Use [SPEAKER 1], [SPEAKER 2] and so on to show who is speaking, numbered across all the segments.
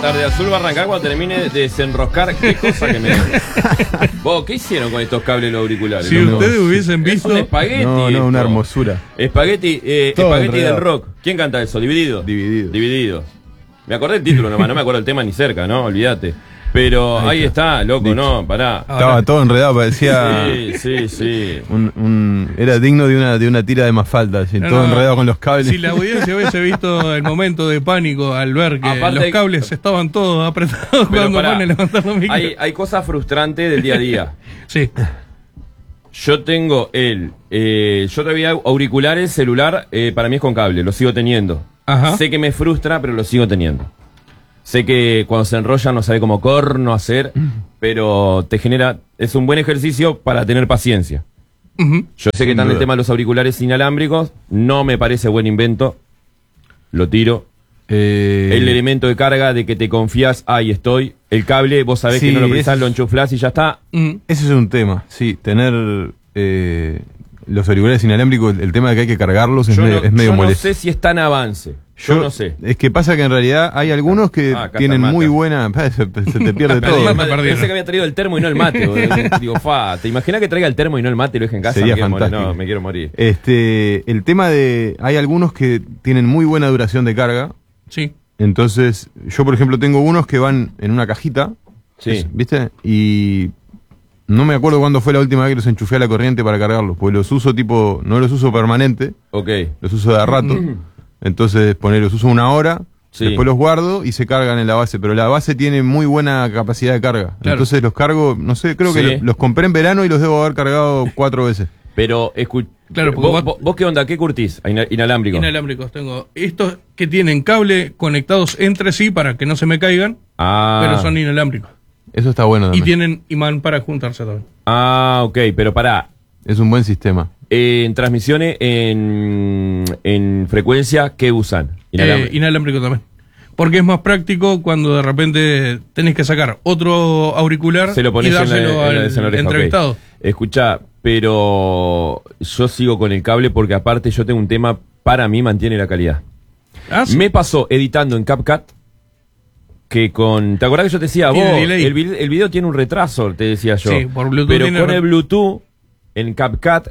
[SPEAKER 1] Tarde Azul va a arrancar cuando termine de desenroscar. Qué cosa que me... Vos, ¿qué hicieron con estos cables los auriculares?
[SPEAKER 2] Si ustedes hubiesen visto...
[SPEAKER 1] Es un espagueti.
[SPEAKER 3] No, una hermosura.
[SPEAKER 1] Espagueti, espagueti del rock. ¿Quién canta eso? ¿Dividido? Dividido. Me acordé el título nomás, no me acuerdo el tema ni cerca, ¿no? Olvídate. Pero ahí está, loco, dicho. No, pará.
[SPEAKER 3] Estaba todo enredado, parecía...
[SPEAKER 1] Sí.
[SPEAKER 3] Era digno de una tira de Mafalda, todo enredado con los cables.
[SPEAKER 2] Si la audiencia hubiese visto el momento de pánico al ver que aparte, los cables estaban todos apretados cuando van a levantar los micros.
[SPEAKER 1] Hay cosas frustrantes del día a día.
[SPEAKER 2] Sí.
[SPEAKER 1] Yo tengo yo todavía auriculares, celular, para mí es con cable, lo sigo teniendo.
[SPEAKER 2] Ajá.
[SPEAKER 1] Sé que me frustra, pero lo sigo teniendo. Sé que cuando se enrolla no sabe cómo corno hacer, pero te genera, es un buen ejercicio para tener paciencia. Yo sé que están el tema de los auriculares inalámbricos, no me parece buen invento, lo tiro. El elemento de carga de que te confías, ahí estoy, el cable, vos sabés que no lo precisás, lo enchuflás y ya está.
[SPEAKER 3] Ese es un tema, sí, tener los auriculares inalámbricos, el tema de que hay que cargarlos es medio molesto.
[SPEAKER 1] Yo no sé si está en avance. Yo no sé.
[SPEAKER 3] Es que pasa que en realidad hay algunos que tienen muy buena... Se te pierde todo.
[SPEAKER 1] Pensé que había traído el termo y no el mate. Digo, ¿te imaginas que traiga el termo y no el mate y lo deje en casa?
[SPEAKER 3] Sería fantástico.
[SPEAKER 1] No, me quiero morir.
[SPEAKER 3] El tema de... Hay algunos que tienen muy buena duración de carga.
[SPEAKER 2] Sí.
[SPEAKER 3] Entonces, yo por ejemplo tengo unos que van en una cajita.
[SPEAKER 1] Sí.
[SPEAKER 3] ¿Viste? Y... No me acuerdo cuándo fue la última vez que los enchufé a la corriente para cargarlos. Porque los uso no los uso permanente.
[SPEAKER 1] Ok.
[SPEAKER 3] Los uso de a rato. Entonces, los uso una hora, después los guardo y se cargan en la base. Pero la base tiene muy buena capacidad de carga. Claro. Entonces los cargo, no sé, creo que los compré en verano y los debo haber cargado 4 veces.
[SPEAKER 1] Pero,
[SPEAKER 2] claro,
[SPEAKER 1] ¿vos qué onda? ¿Qué curtís? Inalámbricos.
[SPEAKER 2] Inalámbricos tengo. Estos que tienen cable conectados entre sí para que no se me caigan, pero son inalámbricos.
[SPEAKER 3] Eso está bueno también.
[SPEAKER 2] Y tienen imán para juntarse también.
[SPEAKER 1] Ok, pero pará.
[SPEAKER 3] Es un buen sistema.
[SPEAKER 1] En transmisiones, en frecuencia, ¿qué usan?
[SPEAKER 2] Inalámbrico también. Porque es más práctico cuando de repente tenés que sacar otro auricular
[SPEAKER 1] se lo pones
[SPEAKER 2] y dárselo al entrevistado.
[SPEAKER 1] Okay. Escuchá, pero yo sigo con el cable porque aparte yo tengo un tema, para mí mantiene la calidad. ¿Sí? Me pasó editando en CapCut que ¿te acordás que yo te decía, vos, el video tiene un retraso, te decía yo.
[SPEAKER 2] Sí, por Bluetooth.
[SPEAKER 1] Pero con el Bluetooth, en CapCut,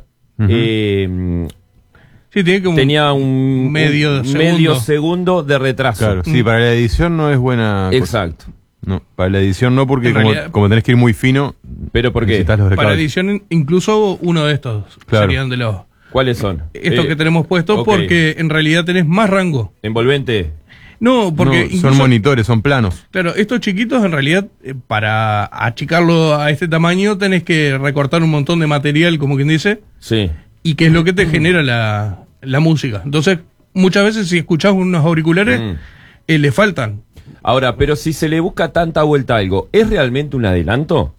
[SPEAKER 1] tenía un medio segundo de retraso.
[SPEAKER 3] Claro, sí, para la edición no es buena.
[SPEAKER 1] Exacto.
[SPEAKER 3] No, para la edición no, porque como tenés que ir muy fino.
[SPEAKER 1] ¿Pero por qué?
[SPEAKER 2] Para la edición, incluso uno de estos serían de los...
[SPEAKER 1] ¿Cuáles son?
[SPEAKER 2] Estos que tenemos puestos, porque en realidad tenés más rango.
[SPEAKER 1] ¿Envolvente?
[SPEAKER 2] No, porque
[SPEAKER 3] incluso, son monitores, son planos.
[SPEAKER 2] Claro, estos chiquitos en realidad, para achicarlo a este tamaño, tenés que recortar un montón de material, como quien dice.
[SPEAKER 1] Sí.
[SPEAKER 2] Y que es lo que te genera la música. Entonces, muchas veces si escuchás unos auriculares, le faltan.
[SPEAKER 1] Ahora, pero si se le busca tanta vuelta a algo, ¿es realmente un adelanto?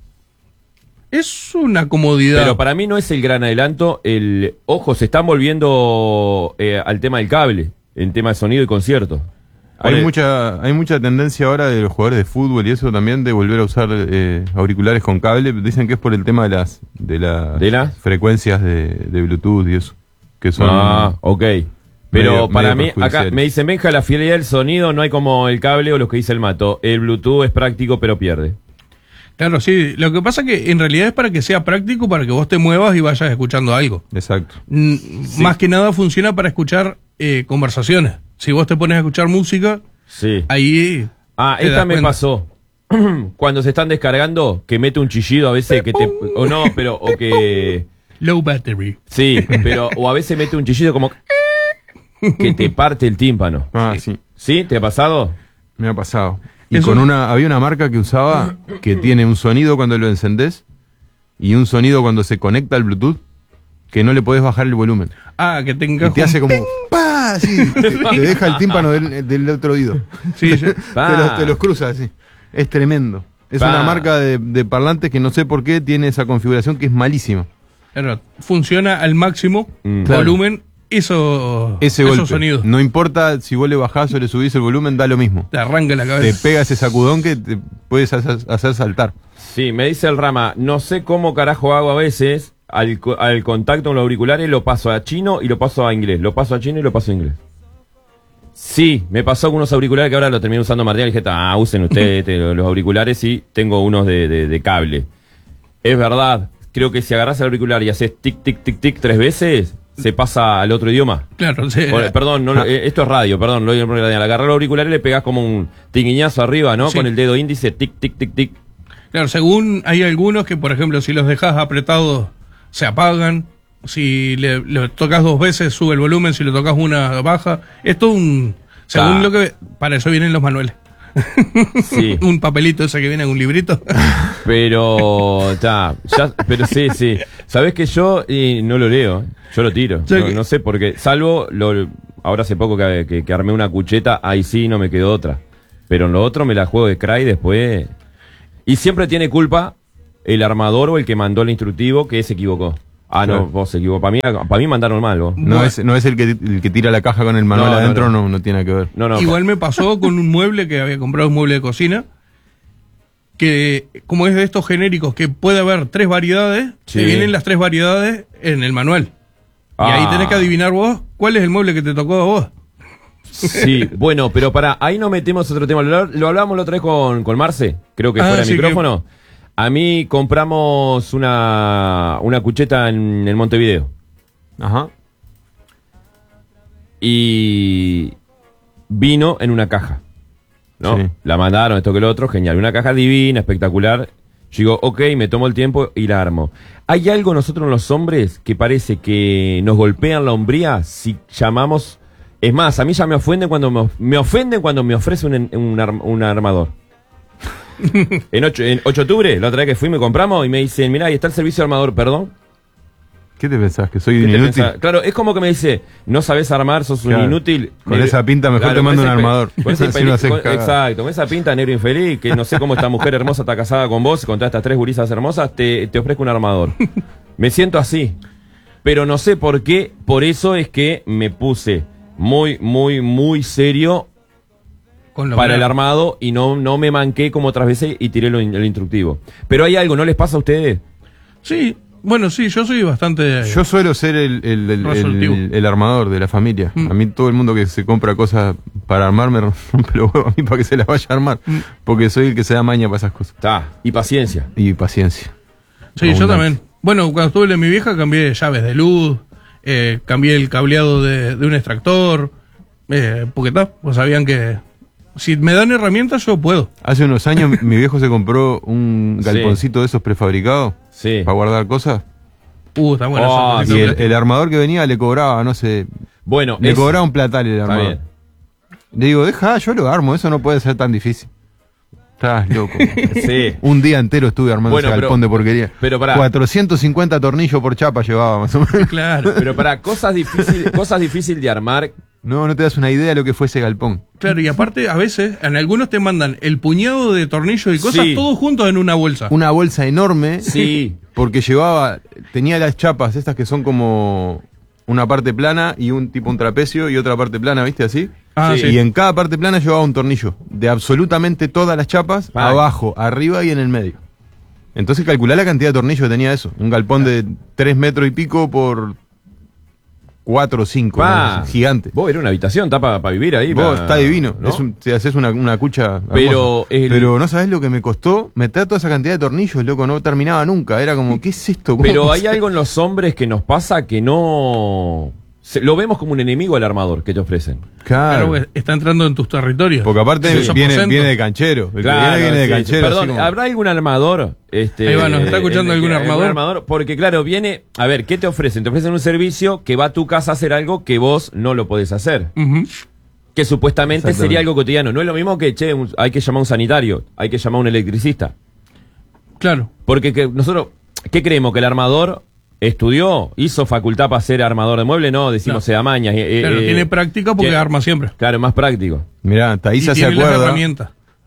[SPEAKER 2] Es una comodidad.
[SPEAKER 1] Pero para mí no es el gran adelanto. Ojo, se están volviendo al tema del cable, en tema de sonido y concierto.
[SPEAKER 3] Hay mucha tendencia ahora de los jugadores de fútbol y eso también de volver a usar auriculares con cable. Dicen que es por el tema de las frecuencias de Bluetooth y eso. Que son
[SPEAKER 1] ok. Pero para mí, acá me dice Benja, la fidelidad del sonido no hay como el cable o lo que dice el Mato. El Bluetooth es práctico pero pierde.
[SPEAKER 2] Claro, sí. Lo que pasa que en realidad es para que sea práctico, para que vos te muevas y vayas escuchando algo.
[SPEAKER 3] Exacto.
[SPEAKER 2] Más que nada funciona para escuchar conversaciones. Si vos te pones a escuchar música, ahí...
[SPEAKER 1] esta me pasó. Cuando se están descargando, que mete un chillido a veces que te... o que...
[SPEAKER 2] Low battery.
[SPEAKER 1] Sí, o a veces mete un chillido como... que te parte el tímpano.
[SPEAKER 3] Sí.
[SPEAKER 1] ¿Sí? ¿Te ha pasado?
[SPEAKER 3] Me ha pasado. Y había una marca que usaba que tiene un sonido cuando lo encendés y un sonido cuando se conecta al Bluetooth que no le podés bajar el volumen.
[SPEAKER 2] Que te encaja.
[SPEAKER 3] Y te hace como ¡pah! Así, te deja el tímpano del otro oído.
[SPEAKER 2] Sí,
[SPEAKER 3] te los cruza así. Es tremendo. Es una marca de parlantes que no sé por qué tiene esa configuración que es malísima.
[SPEAKER 2] Funciona al máximo volumen.
[SPEAKER 3] Ese
[SPEAKER 2] esos sonidos.
[SPEAKER 3] No importa si vos le bajás o le subís el volumen, da lo mismo.
[SPEAKER 2] Te arranca la cabeza.
[SPEAKER 3] Te pega ese sacudón que te puedes hacer saltar.
[SPEAKER 1] Sí, me dice el Rama, no sé cómo carajo hago a veces al contacto con los auriculares, lo paso a chino y lo paso a inglés. Lo paso a chino y lo paso a inglés. Sí, me pasó con unos auriculares que ahora lo terminé usando Martín y dije, usen ustedes los auriculares y tengo unos de cable. Es verdad, creo que si agarrás el auricular y haces tic, tic, tic, tic 3 veces, se pasa al otro idioma.
[SPEAKER 2] Claro, sí.
[SPEAKER 1] Perdón, esto es radio, perdón, al agarrar el auricular le pegás como un tiquiñazo arriba, ¿no? Sí. Con el dedo índice, tic, tic, tic, tic.
[SPEAKER 2] Claro, según hay algunos que, por ejemplo, si los dejas apretados, se apagan. Si le tocas 2 veces, sube el volumen. Si le tocas una, baja. Esto según lo que... Para eso vienen los manuales. Sí. Un papelito ese que viene en un librito.
[SPEAKER 1] Pero pero sí. Sabés que yo no lo leo, yo lo tiro. No sé por qué. Salvo ahora hace poco que armé una cucheta, ahí sí no me quedó otra. Pero en lo otro me la juego de cray después. Y siempre tiene culpa el armador o el que mandó el instructivo que se equivocó. No, vos se equivocó. Para mí mandaron mal, vos.
[SPEAKER 3] No es el que tira la caja con el manual adentro, no tiene que ver.
[SPEAKER 2] Igual me pasó con un mueble que había comprado, un mueble de cocina, que como es de estos genéricos, que puede haber 3 variedades, te vienen las 3 variedades en el manual. Y ahí tenés que adivinar vos cuál es el mueble que te tocó a vos.
[SPEAKER 1] Sí, bueno, pero ahí nos metemos otro tema. Lo hablábamos la otra vez con Marce, creo que fuera el micrófono. A mí compramos una cucheta en el Montevideo.
[SPEAKER 3] Ajá.
[SPEAKER 1] Y vino en una caja, ¿no? Sí. La mandaron, esto que lo otro, genial. Una caja divina, espectacular. Yo digo, ok, me tomo el tiempo y la armo. Hay algo nosotros los hombres que parece que nos golpean la hombría si llamamos... Es más, a mí ya me ofenden cuando me ofrece un armador. En 8 de octubre, la otra vez que fui, me compramos y me dicen, mirá, ahí está el servicio de armador, perdón.
[SPEAKER 3] ¿Qué te pensás? ¿Que soy un inútil?
[SPEAKER 1] Claro, es como que me dice, no sabés armar, sos un inútil.
[SPEAKER 3] Con esa pinta mejor te mando un armador.
[SPEAKER 1] Exacto, con esa pinta negro infeliz, que no sé cómo esta mujer hermosa está casada con vos, con todas estas 3 gurisas hermosas, te ofrezco un armador. Me siento así, pero no sé por qué, por eso es que me puse muy, muy, muy serio para el armado y no me manqué como otras veces y tiré el instructivo. Pero hay algo, ¿no les pasa a ustedes?
[SPEAKER 2] Sí, bueno, sí, yo soy bastante...
[SPEAKER 3] Yo suelo ser el armador de la familia. A mí todo el mundo que se compra cosas para armar me rompe los huevos a mí para que se las vaya a armar. Porque soy el que se da maña para esas cosas.
[SPEAKER 1] Y paciencia.
[SPEAKER 3] Y paciencia.
[SPEAKER 2] Sí, abundante. Yo también. Bueno, cuando estuve en mi vieja cambié llaves de luz, cambié el cableado de un extractor, porque pues sabían que... Si me dan herramientas, yo puedo.
[SPEAKER 3] Hace unos años mi viejo se compró un galponcito de esos prefabricados para guardar cosas.
[SPEAKER 2] Está bueno.
[SPEAKER 3] Y el armador que venía le cobraba, no sé.
[SPEAKER 1] Bueno,
[SPEAKER 3] le cobraba un platal el armador. Le digo, yo lo armo, eso no puede ser tan difícil. Estás loco.
[SPEAKER 1] Sí.
[SPEAKER 3] Un día entero estuve armando ese galpón de porquería.
[SPEAKER 1] Pero
[SPEAKER 3] 450 tornillos por chapa llevaba más o menos.
[SPEAKER 2] Claro.
[SPEAKER 1] Pero cosas difíciles de armar.
[SPEAKER 3] No te das una idea de lo que fue ese galpón.
[SPEAKER 2] Claro, y aparte, a veces, en algunos te mandan el puñado de tornillos y cosas, todos juntos en una bolsa.
[SPEAKER 3] Una bolsa enorme.
[SPEAKER 1] Sí.
[SPEAKER 3] Porque tenía las chapas, estas que son como una parte plana y un trapecio y otra parte plana, ¿viste? Así.
[SPEAKER 2] Sí.
[SPEAKER 3] Y en cada parte plana llevaba un tornillo de absolutamente todas las chapas, abajo, arriba y en el medio. Entonces calculá la cantidad de tornillos que tenía eso. Un galpón de 3 metros y pico por 4 o 5, ¿no? Gigante.
[SPEAKER 1] Vos era una habitación, está para vivir ahí.
[SPEAKER 3] Está divino, ¿no? Te haces una cucha hermosa. Pero no sabés lo que me costó meter toda esa cantidad de tornillos, loco, no terminaba nunca. Era como, ¿qué es esto?
[SPEAKER 1] Pero hay algo en los hombres que nos pasa que no... Lo vemos como un enemigo al armador que te ofrecen.
[SPEAKER 2] Claro, está entrando en tus territorios.
[SPEAKER 3] Porque aparte viene de canchero. Viene de canchero.
[SPEAKER 1] Perdón, como... ¿habrá algún armador?
[SPEAKER 2] Ahí va, ¿nos está escuchando algún armador?
[SPEAKER 1] Porque claro, viene... A ver, ¿qué te ofrecen? Te ofrecen un servicio que va a tu casa a hacer algo que vos no lo podés hacer. Que supuestamente sería algo cotidiano. No es lo mismo que, hay que llamar a un sanitario, hay que llamar a un electricista.
[SPEAKER 2] Claro.
[SPEAKER 1] Porque nosotros, ¿qué creemos? Que el armador... ¿Estudió? ¿Hizo facultad para ser armador de mueble? No, decimos se da mañas.
[SPEAKER 2] Claro, tiene práctica porque arma siempre.
[SPEAKER 1] Claro, más práctico.
[SPEAKER 3] Mirá, Thaisa se acuerda.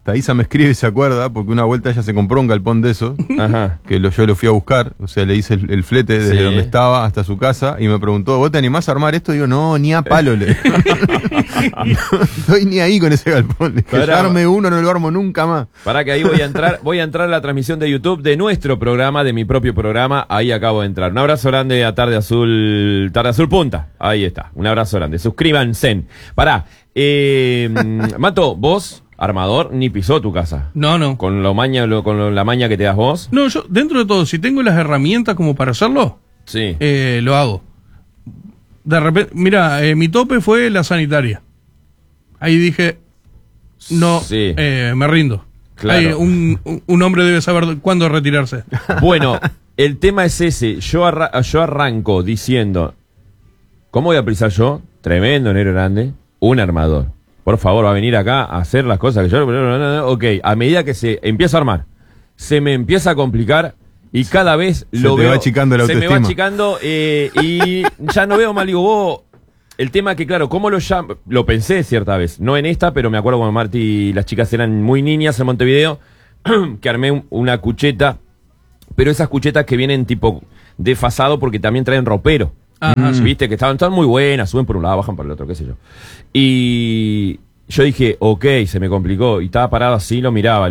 [SPEAKER 3] Thaisa me escribe y se acuerda, porque una vuelta ella se compró un galpón de esos, que yo lo fui a buscar, o sea, le hice el flete desde donde estaba hasta su casa, y me preguntó, ¿vos te animás a armar esto? Y digo, no, ni a palo le. No estoy ni ahí con ese galpón. Que yo arme uno, no lo armo nunca más.
[SPEAKER 1] Para que ahí voy a entrar a la transmisión de YouTube de nuestro programa, de mi propio programa, ahí acabo de entrar. Un abrazo grande a Tarde Azul Punta, ahí está, un abrazo grande, suscríbanse. Pará, Mato, vos... Armador, ni pisó tu casa.
[SPEAKER 2] No.
[SPEAKER 1] Con la maña que te das vos.
[SPEAKER 2] No, yo, dentro de todo, si tengo las herramientas como para hacerlo,
[SPEAKER 1] sí,
[SPEAKER 2] lo hago. De repente, mira, mi tope fue la sanitaria. Ahí dije, no,
[SPEAKER 1] sí,
[SPEAKER 2] me rindo.
[SPEAKER 1] Claro.
[SPEAKER 2] Un hombre debe saber cuándo retirarse.
[SPEAKER 1] Bueno, el tema es ese. Yo arranco diciendo, ¿cómo voy a pisar yo? Tremendo, negro grande, un armador. Por favor, va a venir acá a hacer las cosas que yo... Ok, a medida que se empieza a armar, se me empieza a complicar y cada vez lo veo...
[SPEAKER 3] Se va achicando la autoestima.
[SPEAKER 1] Se me va achicando y ya no veo mal. Digo, vos... El tema que, claro, ¿cómo lo llamo? Lo pensé cierta vez, no en esta, pero me acuerdo cuando Marti y las chicas eran muy niñas en Montevideo, que armé una cucheta, pero esas cuchetas que vienen tipo desfasado porque también traen ropero. Viste, que están muy buenas, suben por un lado, bajan por el otro, qué sé yo. Y yo dije, ok, se me complicó. Y estaba parado así, lo miraba.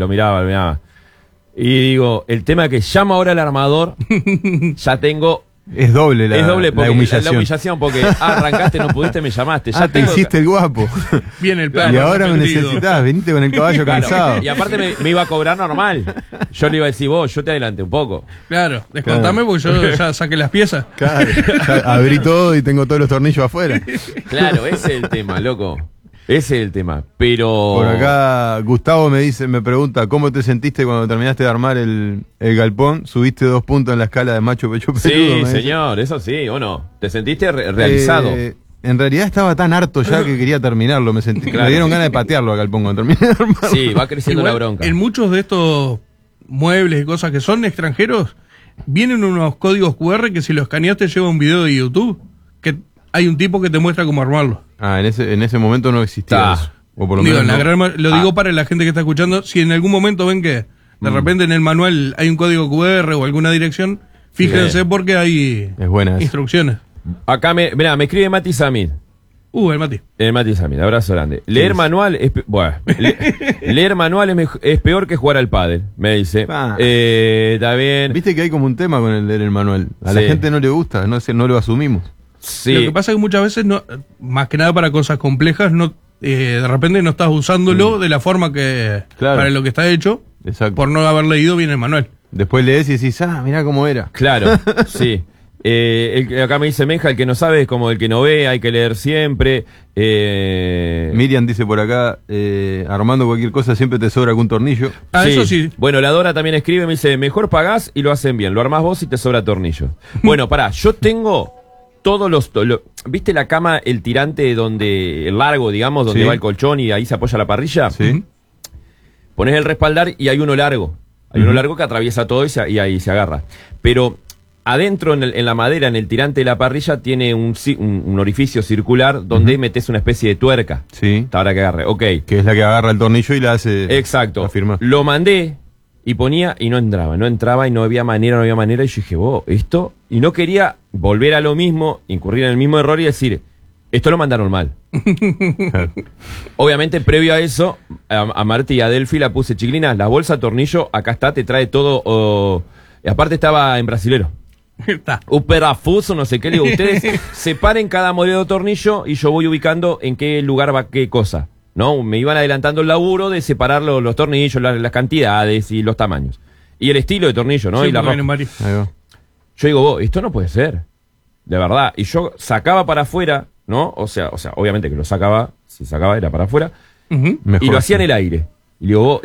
[SPEAKER 1] Y digo, el tema que llamo ahora al armador, ya tengo...
[SPEAKER 3] Es doble la
[SPEAKER 1] humillación. La humillación, porque arrancaste, no pudiste, me llamaste. Ya
[SPEAKER 3] te hiciste el guapo.
[SPEAKER 2] Viene el perro.
[SPEAKER 3] Y ahora me necesitas, venite con el caballo cansado.
[SPEAKER 1] Y aparte me iba a cobrar normal. Yo le iba a decir, vos, yo te adelanté un poco.
[SPEAKER 2] Claro, descontame porque yo ya saqué las piezas.
[SPEAKER 3] Claro, ya abrí todo y tengo todos los tornillos afuera.
[SPEAKER 1] Claro, ese es el tema, loco. Ese es el tema, pero...
[SPEAKER 3] Por acá Gustavo me pregunta, ¿cómo te sentiste cuando terminaste de armar el galpón? ¿Subiste 2 puntos en la escala de macho pecho peludo?
[SPEAKER 1] Sí, señor, eso sí, ¿o no? ¿Te sentiste realizado?
[SPEAKER 3] En realidad estaba tan harto ya que quería terminarlo, me dieron ganas de patearlo al galpón cuando terminé de armarlo.
[SPEAKER 1] Sí, va creciendo la bronca.
[SPEAKER 2] En muchos de estos muebles y cosas que son extranjeros, vienen unos códigos QR que si los escaneas te lleva un video de YouTube, que hay un tipo que te muestra cómo armarlo.
[SPEAKER 3] En ese momento no existía eso. O por lo menos
[SPEAKER 2] lo digo para la gente que está escuchando, si en algún momento ven que de repente en el manual hay un código QR o alguna dirección, fíjense porque hay instrucciones.
[SPEAKER 1] Acá me escribe Mati Samid.
[SPEAKER 2] El Mati.
[SPEAKER 1] El Mati Samid, abrazo grande. Leer manual es leer manual es peor que jugar al pádel, me dice. Está bien.
[SPEAKER 3] Viste que hay como un tema con el leer el manual. A la gente no le gusta, no lo asumimos.
[SPEAKER 2] Sí. Lo que pasa es que muchas veces, más que nada para cosas complejas, de repente no estás usándolo de la forma que para lo que está hecho.
[SPEAKER 3] Exacto.
[SPEAKER 2] Por no haber leído bien el manual.
[SPEAKER 3] Después lees y decís, mirá cómo era.
[SPEAKER 1] Claro, sí. Acá me dice Menja, el que no sabe es como el que no ve, hay que leer siempre.
[SPEAKER 3] Miriam dice por acá, armando cualquier cosa siempre te sobra algún tornillo.
[SPEAKER 2] Eso sí.
[SPEAKER 1] Bueno, la Dora también escribe, me dice, mejor pagás y lo hacen bien, lo armás vos y te sobra tornillo. Bueno, pará, yo tengo todos ¿viste la cama, el tirante el largo, digamos, donde va el colchón y ahí se apoya la parrilla?
[SPEAKER 3] Sí.
[SPEAKER 1] Pones el respaldar y hay uno largo. Hay uno largo que atraviesa todo y ahí se agarra. Pero adentro, en la madera, en el tirante de la parrilla, tiene un orificio circular donde metes una especie de tuerca.
[SPEAKER 3] Sí.
[SPEAKER 1] Para que agarre, ok.
[SPEAKER 3] Que es la que agarra el tornillo y la hace...
[SPEAKER 1] Exacto.
[SPEAKER 3] La firma.
[SPEAKER 1] Lo mandé y ponía y no entraba y no había manera. Y yo dije, esto... Y no quería volver a lo mismo, incurrir en el mismo error y decir, esto lo mandaron mal. Obviamente, previo a eso, a Marti y a Delphi la puse, chiquilinas, la bolsa tornillo, acá está, te trae todo. Aparte estaba en brasilero. Un perafuso, no sé qué. Le digo, ustedes separen cada modelo de tornillo y yo voy ubicando en qué lugar va qué cosa. ¿No? Me iban adelantando el laburo de separar los tornillos, las cantidades y los tamaños. Y el estilo de tornillo, ¿no?
[SPEAKER 2] Sí,
[SPEAKER 1] y la ropa. Yo digo, esto no puede ser, de verdad. Y yo sacaba para afuera, ¿no? O sea, obviamente que lo sacaba, si sacaba era para afuera, y lo hacía en el aire. Y digo,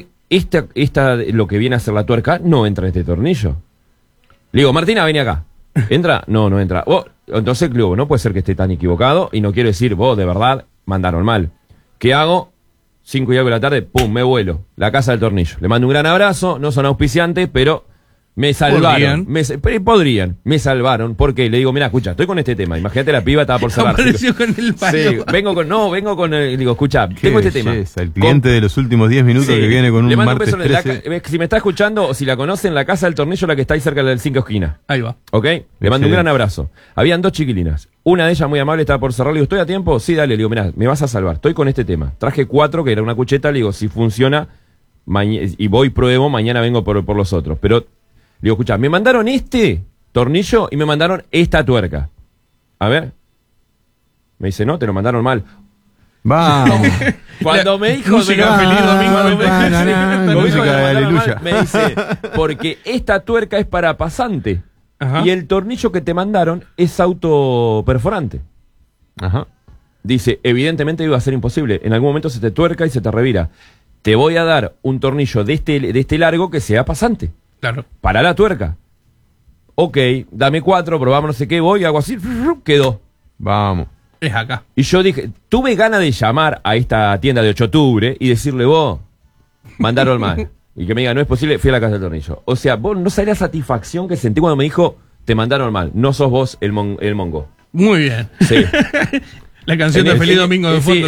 [SPEAKER 1] lo que viene a ser la tuerca no entra en este tornillo. Le digo, Martina, vení acá. ¿Entra? No entra. Entonces, digo, no puede ser que esté tan equivocado, y no quiero decir, de verdad, mandaron mal. ¿Qué hago? 5 y algo de la tarde, pum, me vuelo. La casa del tornillo. Le mando un gran abrazo, no son auspiciantes, pero... Me salvaron. Me salvaron. Porque le digo, mira, escucha, estoy con este tema. Imagínate, la piba estaba por cerrar.
[SPEAKER 2] Apareció con el palo.
[SPEAKER 1] Sí, vengo con el, digo, escucha, tengo este tema.
[SPEAKER 3] El cliente de los últimos 10 minutos que viene con un martes 13.
[SPEAKER 1] Si me está escuchando o si la conocen, la casa del tornillo, la que está ahí cerca del 5 esquina.
[SPEAKER 2] Ahí va.
[SPEAKER 1] ¿Ok? Le mando un gran abrazo. Habían 2 chiquilinas. Una de ellas muy amable, estaba por cerrar. Le digo, ¿estoy a tiempo? Sí, dale. Le digo, mira, me vas a salvar. Estoy con este tema. Traje 4, que era una cucheta. Le digo, si funciona, y voy, pruebo, mañana vengo por los otros. Pero... Le digo, escucha, me mandaron este tornillo y me mandaron esta tuerca. A ver. Me dice, no, te lo mandaron mal.
[SPEAKER 3] Vamos.
[SPEAKER 1] Cuando me dijo...
[SPEAKER 2] Música feliz domingo.
[SPEAKER 3] Música de aleluya.
[SPEAKER 1] Me dice, porque esta tuerca es para pasante. Ajá. Y el tornillo que te mandaron es autoperforante.
[SPEAKER 3] Ajá.
[SPEAKER 1] Dice, evidentemente iba a ser imposible. En algún momento se te tuerca y se te revira. Te voy a dar un tornillo de este largo que sea pasante.
[SPEAKER 2] Claro.
[SPEAKER 1] Para la tuerca. Ok, dame 4, probamos no sé qué, voy, hago así, quedó.
[SPEAKER 3] Vamos.
[SPEAKER 2] Es acá.
[SPEAKER 1] Y yo dije, tuve ganas de llamar a esta tienda de 8 de octubre y decirle, vos, mandaron mal. Y que me diga, no es posible, fui a la casa del tornillo. O sea, vos no sabés la satisfacción que sentí cuando me dijo, te mandaron mal, no sos vos el mongo.
[SPEAKER 2] Muy bien.
[SPEAKER 1] Sí.
[SPEAKER 2] La canción de Feliz Domingo de fondo.
[SPEAKER 1] Sí,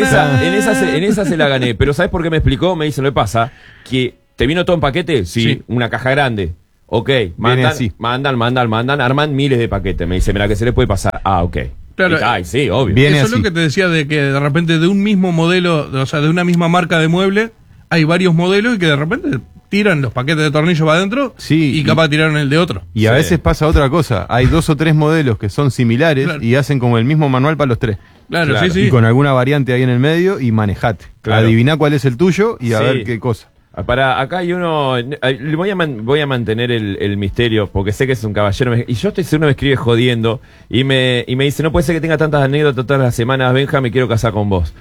[SPEAKER 1] en esa se la gané. Pero ¿sabés por qué me explicó? Me dice, lo que pasa, que... ¿Te vino todo en paquete? Sí, una caja grande. Ok, mandan, arman miles de paquetes. Me dice, mira, que se le puede pasar. Ah, ok.
[SPEAKER 2] Claro,
[SPEAKER 1] ay, sí, obvio.
[SPEAKER 2] Eso es lo que te decía de que de repente de un mismo modelo, o sea, de una misma marca de mueble, hay varios modelos y que de repente tiran los paquetes de tornillos para adentro y capaz tiraron el de otro.
[SPEAKER 3] Y a veces pasa otra cosa. Hay 2 o 3 modelos que son similares y hacen como el mismo manual para los 3.
[SPEAKER 2] Claro, sí.
[SPEAKER 3] Y con alguna variante ahí en el medio y manejate.
[SPEAKER 1] Claro.
[SPEAKER 3] Adiviná cuál es el tuyo y a ver qué cosa.
[SPEAKER 1] Acá hay uno, voy a mantener el misterio porque sé que es un caballero y yo estoy seguro me escribe jodiendo y me dice, no puede ser que tenga tantas anécdotas todas las semanas, Benja, me quiero casar con vos.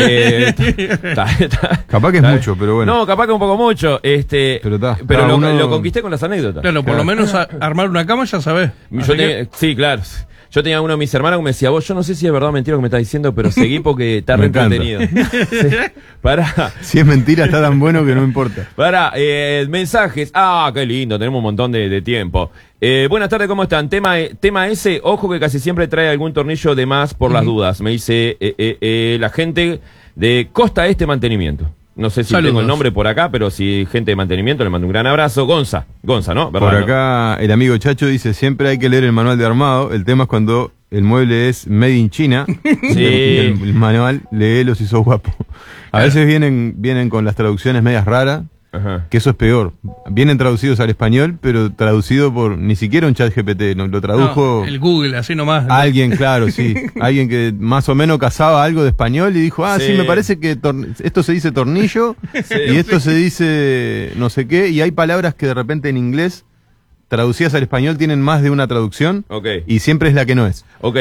[SPEAKER 3] Capaz que es mucho, pero bueno.
[SPEAKER 1] No, capaz que un poco mucho, pero lo conquisté con las anécdotas.
[SPEAKER 2] Claro, por lo menos armar una cama ya sabés.
[SPEAKER 1] Sí, claro. Yo tenía uno de mis hermanos que me decía, vos, yo no sé si es verdad o mentira lo que me estás diciendo, pero seguí porque está re entretenido. Sí. Pará.
[SPEAKER 3] Si es mentira, está tan bueno que no importa.
[SPEAKER 1] Pará, mensajes. Ah, qué lindo, tenemos un montón de tiempo. Buenas tardes, ¿cómo están? Tema ese, ojo que casi siempre trae algún tornillo de más por las dudas. Me dice la gente de Costa Este Mantenimiento. No sé si tengo el nombre por acá, pero si gente de mantenimiento, le mando un gran abrazo. Gonza, ¿no? ¿Verdad,
[SPEAKER 3] por acá el amigo Chacho dice, siempre hay que leer el manual de armado. El tema es cuando el mueble es made in China.
[SPEAKER 1] Sí.
[SPEAKER 3] El manual, léelo si sos guapo. A veces vienen con las traducciones medias raras. Ajá. Que eso es peor. Vienen traducidos al español, pero traducido por ni siquiera un chat GPT, ¿no? Lo tradujo
[SPEAKER 2] el Google, así nomás.
[SPEAKER 3] Alguien, claro, sí. Alguien que más o menos cazaba algo de español y dijo, sí, me parece que esto se dice tornillo y esto se dice no sé qué, y hay palabras que de repente en inglés traducidas al español tienen más de una traducción y siempre es la que no es.
[SPEAKER 1] Ok.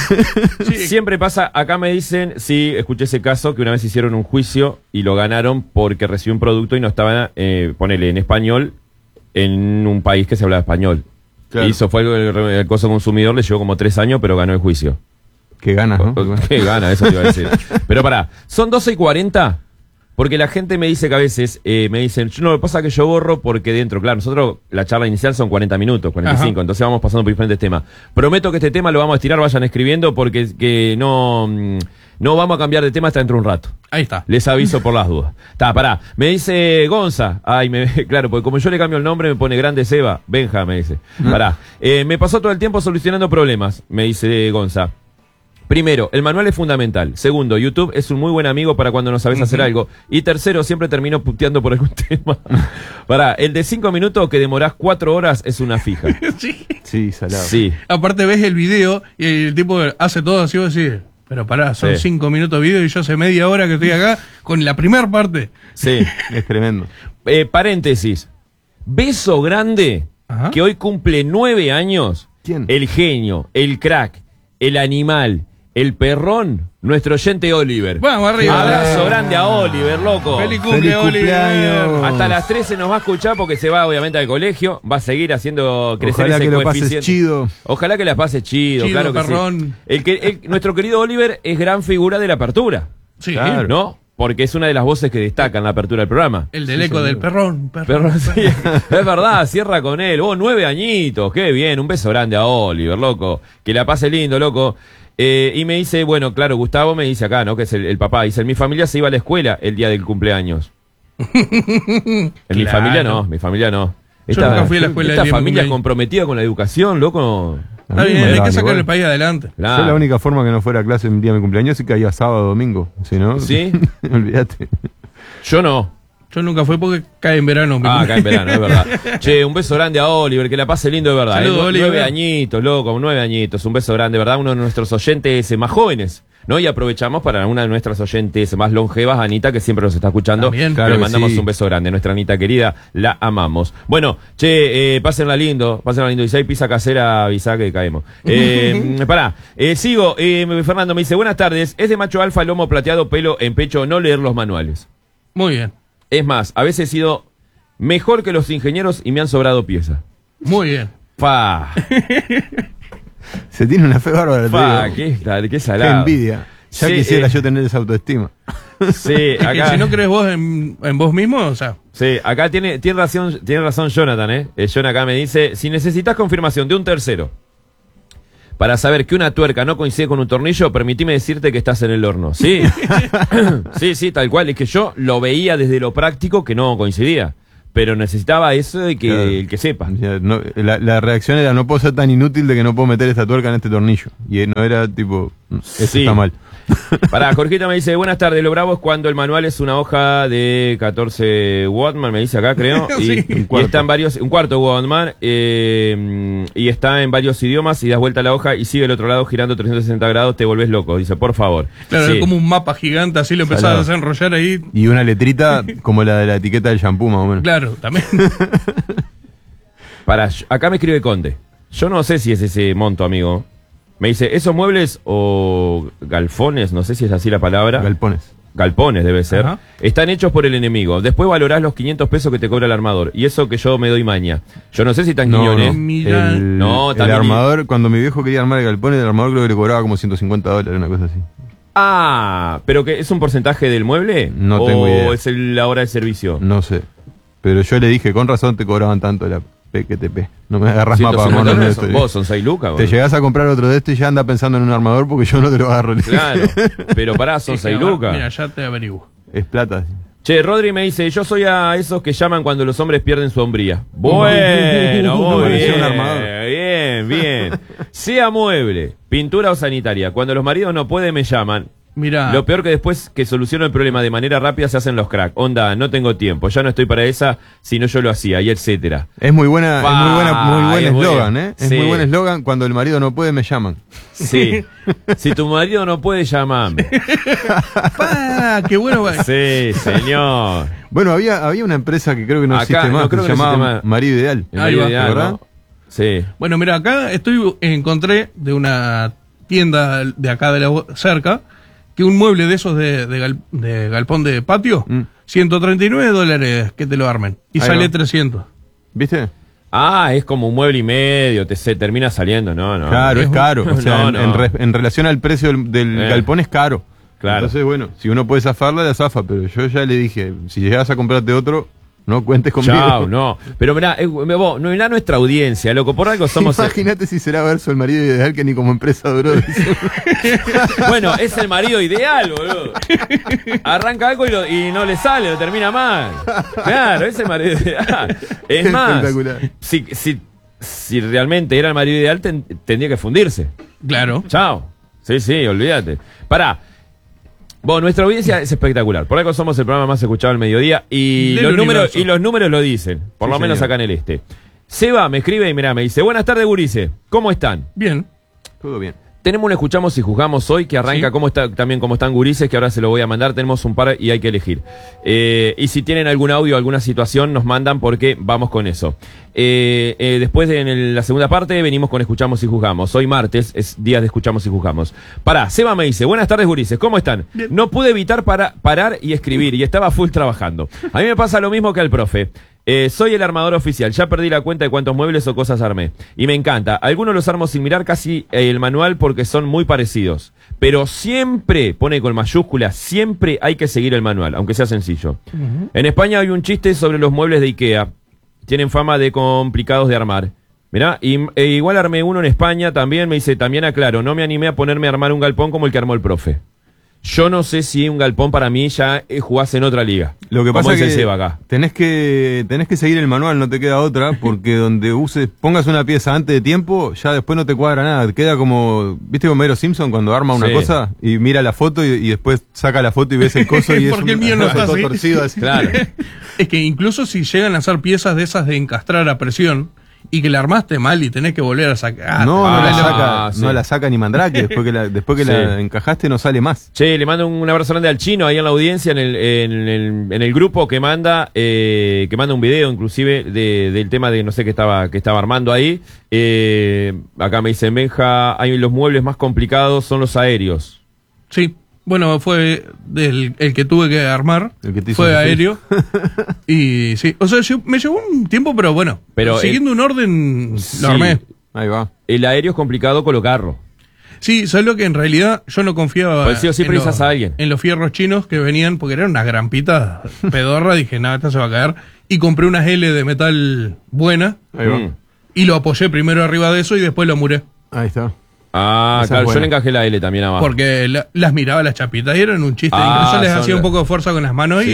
[SPEAKER 1] Siempre pasa, acá me dicen, sí, escuché ese caso, que una vez hicieron un juicio y lo ganaron porque recibió un producto y no estaba, ponele, en español, en un país que se hablaba español. Claro. Y eso fue el costo consumidor, le llevó como 3 años, pero ganó el juicio.
[SPEAKER 3] Qué gana, ¿no?
[SPEAKER 1] Qué gana, eso te iba a decir. Pero pará, son 12:40... Porque la gente me dice que a veces me dicen, no, lo que pasa es que yo borro porque dentro, claro, nosotros la charla inicial son 40 minutos, 45, ajá, entonces vamos pasando por diferentes temas. Prometo que este tema lo vamos a estirar, vayan escribiendo porque que no vamos a cambiar de tema hasta dentro de un rato.
[SPEAKER 2] Ahí está.
[SPEAKER 1] Les aviso por las dudas. Pará, me dice Gonza, claro, porque como yo le cambio el nombre me pone Grande Seba, Benja me dice. Pará, me pasó todo el tiempo solucionando problemas, me dice Gonza. Primero, el manual es fundamental. Segundo, YouTube es un muy buen amigo para cuando no sabes hacer algo. Y tercero, siempre termino puteando por algún tema. Pará, el de 5 minutos que demorás 4 horas es una fija.
[SPEAKER 3] Sí, salado.
[SPEAKER 1] Sí.
[SPEAKER 2] Aparte ves el video y el tipo hace todo así, vos decís, pero pará, son 5 minutos de video y yo hace media hora que estoy acá con la primera parte.
[SPEAKER 1] Sí.
[SPEAKER 3] Es tremendo.
[SPEAKER 1] Paréntesis. Beso grande, ajá, que hoy cumple 9 años.
[SPEAKER 3] ¿Quién?
[SPEAKER 1] El genio, el crack, el animal, el perrón, nuestro oyente Oliver.
[SPEAKER 2] Vamos arriba.
[SPEAKER 1] Abrazo grande a Oliver, loco.
[SPEAKER 2] Feliz cumple, Oliver.
[SPEAKER 1] Hasta las 13 nos va a escuchar porque se va obviamente al colegio. Va a seguir haciendo crecer
[SPEAKER 3] ese
[SPEAKER 1] coeficiente.
[SPEAKER 3] Ojalá que lo pases chido.
[SPEAKER 1] Ojalá que la pases chido, claro que
[SPEAKER 2] perrón.
[SPEAKER 1] Sí. Nuestro querido Oliver es gran figura de la apertura.
[SPEAKER 2] Sí.
[SPEAKER 1] Claro. ¿No? porque es una de las voces que destacan en la apertura del programa.
[SPEAKER 2] El del eco del perrón.
[SPEAKER 1] Sí, es verdad, cierra con él. 9 añitos, qué bien, un beso grande a Oliver, loco. Que la pase lindo, loco. Y me dice, bueno, claro, Gustavo me dice acá, ¿no? Que es el papá. Dice, mi familia se iba a la escuela el día del cumpleaños. Mi familia no.
[SPEAKER 2] Yo nunca fui a la escuela.
[SPEAKER 1] Esta familia comprometida con la educación, loco.
[SPEAKER 2] Está bien, hay que sacar el país adelante.
[SPEAKER 3] Claro. Yo la única forma que no fuera a clase el día de mi cumpleaños es que caía sábado o domingo. Si no,
[SPEAKER 1] ¿sí?
[SPEAKER 3] Olvídate.
[SPEAKER 1] Yo no.
[SPEAKER 2] Yo nunca fui porque cae en verano.
[SPEAKER 1] Cae en verano, es verdad. Che, un beso grande a Oliver, que la pase lindo, de verdad.
[SPEAKER 2] Saludos, Oliver.
[SPEAKER 1] 9 añitos, loco, 9 añitos. Un beso grande, ¿verdad? Uno de nuestros oyentes más jóvenes, ¿no? Y aprovechamos para una de nuestras oyentes más longevas, Anita, que siempre nos está escuchando.
[SPEAKER 2] También.
[SPEAKER 3] Claro,
[SPEAKER 1] le mandamos
[SPEAKER 3] sí.
[SPEAKER 1] un beso grande. Nuestra Anita querida, la amamos. Bueno, che, pásenla lindo. Y si hay pizza casera, avisá que caemos. Pará, sigo. Fernando me dice, buenas tardes. Es de macho alfa, lomo plateado, pelo en pecho, no leer los manuales.
[SPEAKER 2] Muy bien.
[SPEAKER 1] Es más, a veces he sido mejor que los ingenieros y me han sobrado piezas.
[SPEAKER 2] Muy bien.
[SPEAKER 1] Pa.
[SPEAKER 3] Se tiene una fe bárbara.
[SPEAKER 1] Pa, qué salado.
[SPEAKER 3] Qué envidia. Ya
[SPEAKER 1] Sí,
[SPEAKER 3] quisiera yo tener esa autoestima.
[SPEAKER 1] Sí, acá.
[SPEAKER 2] Si no crees vos en vos mismo, o sea.
[SPEAKER 1] Sí, acá tiene razón Jonathan, John acá me dice, si necesitas confirmación de un tercero para saber que una tuerca no coincide con un tornillo, permitime decirte que estás en el horno. Sí. Sí, tal cual. Es que yo lo veía desde lo práctico que no coincidía. Pero necesitaba eso de que
[SPEAKER 3] Claro.
[SPEAKER 1] el que sepa.
[SPEAKER 3] No, la reacción era, no puedo ser tan inútil de que no puedo meter esta tuerca en este tornillo. Y no era tipo, eso
[SPEAKER 1] Sí.
[SPEAKER 3] está mal.
[SPEAKER 1] Pará, Jorgito me dice, buenas tardes, lo bravo es cuando el manual es una hoja de 14 Wattman, me dice acá, creo, y,
[SPEAKER 2] Sí.
[SPEAKER 1] y está en varios, un cuarto Wattman, y está en varios idiomas, y das vuelta a la hoja y sigue el otro lado girando 360 grados, te volvés loco, dice, por favor.
[SPEAKER 2] Claro,
[SPEAKER 1] Sí.
[SPEAKER 2] es como un mapa gigante, así lo empezabas a hacer enrollar ahí.
[SPEAKER 3] Y una letrita como la de la etiqueta del shampoo, más o menos.
[SPEAKER 2] Claro, también.
[SPEAKER 1] Pará, acá me escribe Conde, yo no sé si es ese monto, amigo. Me dice, esos muebles o galfones, no sé si es así la palabra. Galpones debe ser.
[SPEAKER 2] Ajá.
[SPEAKER 1] Están hechos por el enemigo. Después valorás los 500 pesos que te cobra el armador. Y eso que yo me doy maña. Yo no sé si están Quiñones.
[SPEAKER 2] Mirá.
[SPEAKER 3] El
[SPEAKER 1] también-
[SPEAKER 3] armador, cuando mi viejo quería armar el galpón, el armador creo que le cobraba como $150, una cosa así.
[SPEAKER 1] Ah, pero que es un porcentaje del mueble.
[SPEAKER 3] No tengo idea.
[SPEAKER 1] ¿O es la hora de servicio?
[SPEAKER 3] No sé. Pero yo le dije, con razón te cobraban tanto la PQTP. No me agarras más para
[SPEAKER 1] 150
[SPEAKER 3] armarlo
[SPEAKER 1] pesos.
[SPEAKER 3] esto.
[SPEAKER 1] Vos son 6 lucas.
[SPEAKER 3] Te
[SPEAKER 1] boludo.
[SPEAKER 3] llegás a comprar otro de esto y ya anda pensando en un armador porque yo no te lo agarro.
[SPEAKER 1] Claro. Pero pará, son 6 lucas.
[SPEAKER 2] Mira, ya te averiguo.
[SPEAKER 3] Es plata.
[SPEAKER 1] Che, Rodri me dice, yo soy a esos que llaman cuando los hombres pierden su hombría. Bueno, muy
[SPEAKER 3] parecía
[SPEAKER 1] bien.
[SPEAKER 3] un armador.
[SPEAKER 1] Bien. Sea mueble, pintura o sanitaria. Cuando los maridos no pueden, me llaman.
[SPEAKER 2] Mira.
[SPEAKER 1] Lo peor que después que soluciono el problema de manera rápida se hacen los crack. Onda, no tengo tiempo, ya no estoy para esa, si no yo lo hacía, y etcétera.
[SPEAKER 3] Es muy buena, muy buen
[SPEAKER 1] es
[SPEAKER 3] eslogan,
[SPEAKER 1] bueno.
[SPEAKER 3] Es
[SPEAKER 1] Sí.
[SPEAKER 3] muy buen eslogan. Cuando el marido no puede, me llaman.
[SPEAKER 1] Sí. Si tu marido no puede, llamame.
[SPEAKER 2] ¡Qué bueno!
[SPEAKER 1] Sí, señor.
[SPEAKER 3] Bueno, había una empresa que creo que no
[SPEAKER 1] Acá,
[SPEAKER 3] existe
[SPEAKER 1] no
[SPEAKER 3] más, que
[SPEAKER 1] creo
[SPEAKER 3] se
[SPEAKER 1] que no
[SPEAKER 3] llamaba
[SPEAKER 1] existe más.
[SPEAKER 3] Marido Ideal.
[SPEAKER 1] El
[SPEAKER 2] Ahí
[SPEAKER 1] marido
[SPEAKER 2] va,
[SPEAKER 1] ideal,
[SPEAKER 3] ¿verdad?
[SPEAKER 1] ¿no? Sí.
[SPEAKER 2] Bueno, mira, acá encontré de una tienda de acá de la cerca que un mueble de esos de galpón de patio, $139 que te lo armen. Y
[SPEAKER 3] Ahí
[SPEAKER 2] sale
[SPEAKER 3] va.
[SPEAKER 2] 300.
[SPEAKER 3] ¿Viste?
[SPEAKER 1] Ah, es como un mueble y medio, se termina saliendo, no.
[SPEAKER 3] Claro, es caro. O sea,
[SPEAKER 1] No.
[SPEAKER 3] en relación al precio del galpón es caro.
[SPEAKER 1] Claro.
[SPEAKER 3] Entonces, bueno, si uno puede zafarla, la zafa. Pero yo ya le dije, si llegas a comprarte otro, no cuentes conmigo.
[SPEAKER 1] Chao, no. Pero mirá, vos, no mirá nuestra audiencia, loco, por algo somos...
[SPEAKER 3] Imagínate si será verso el marido ideal que ni como empresa duró.
[SPEAKER 1] Bueno, es el marido ideal, boludo. Arranca algo y no le sale, lo termina mal. Claro, es el marido ideal. Es más,
[SPEAKER 3] Espectacular.
[SPEAKER 1] si realmente era el marido ideal, tendría que fundirse.
[SPEAKER 2] Claro.
[SPEAKER 1] Chao. Sí, olvídate. Pará. Bueno, nuestra audiencia es espectacular. Por algo somos el programa más escuchado al mediodía y
[SPEAKER 2] Del universo.
[SPEAKER 1] los números lo dicen. Por lo menos
[SPEAKER 3] señor.
[SPEAKER 1] acá en el este. Seba me escribe y mirá, me dice, buenas tardes, gurises. ¿Cómo están?
[SPEAKER 2] Bien.
[SPEAKER 3] Todo bien.
[SPEAKER 1] Tenemos un Escuchamos y Juzgamos hoy que arranca
[SPEAKER 2] Sí.
[SPEAKER 1] también como están gurises, que ahora se lo voy a mandar. Tenemos un par y hay que elegir. Y si tienen algún audio, alguna situación, nos mandan porque vamos con eso. Después en la segunda parte venimos con Escuchamos y Juzgamos. Hoy martes es día de Escuchamos y Juzgamos. Pará, Seba me dice, buenas tardes gurises, ¿cómo están?
[SPEAKER 2] Bien.
[SPEAKER 1] No pude evitar parar y escribir y estaba full trabajando. A mí me pasa lo mismo que al profe. Soy el armador oficial, ya perdí la cuenta de cuántos muebles o cosas armé. Y me encanta, algunos los armo sin mirar casi el manual porque son muy parecidos. Pero siempre, pone con mayúsculas, siempre hay que seguir el manual, aunque sea sencillo. En España hay un chiste sobre los muebles de Ikea. Tienen fama de complicados de armar. Mirá, igual armé uno en España también, me dice, también aclaro, no me animé a ponerme a armar un galpón como el que armó el profe. Yo no sé si un galpón para mí ya jugás en otra liga.
[SPEAKER 3] Lo que pasa es que
[SPEAKER 1] Seba acá.
[SPEAKER 3] Tenés que seguir el manual, no te queda otra, porque donde pongas una pieza antes de tiempo, ya después no te cuadra nada. Queda como, ¿viste como Homero Simpson cuando arma una cosa y mira la foto y después saca la foto y ves el coso y
[SPEAKER 2] porque el mío no está así.
[SPEAKER 3] Torcido así.
[SPEAKER 1] Claro.
[SPEAKER 2] Es que incluso si llegan a hacer piezas de esas de encastrar a presión y que la armaste mal y tenés que volver a sacar.
[SPEAKER 3] No la saca ni Mandrake. Después que la encajaste no sale más.
[SPEAKER 1] Che, le mando un abrazo grande al Chino ahí en la audiencia, en el grupo que manda un video inclusive del tema de no sé qué estaba armando ahí. Acá me dicen, Benja, hay los muebles más complicados son los aéreos.
[SPEAKER 2] Sí. Bueno, fue el que tuve que armar, fue aéreo. Y sí, o sea, me llevó un tiempo, pero bueno, siguiendo un orden, lo armé.
[SPEAKER 3] Ahí va.
[SPEAKER 1] El aéreo es complicado colocarlo.
[SPEAKER 2] Sí, ¿sabes lo que en realidad yo no confiaba
[SPEAKER 1] pues sí, siempre a alguien.
[SPEAKER 2] En los fierros chinos que venían, porque eran unas grampitas pedorra, dije, nada, esta se va a caer. Y compré unas L de metal buena.
[SPEAKER 3] Ahí va.
[SPEAKER 2] Y lo apoyé primero arriba de eso y después lo muré.
[SPEAKER 3] Ahí está.
[SPEAKER 1] Ah, claro, yo le encajé la L también abajo.
[SPEAKER 2] Porque las miraba las chapitas y eran un chiste. Incluso les hacía un poco de fuerza con las manos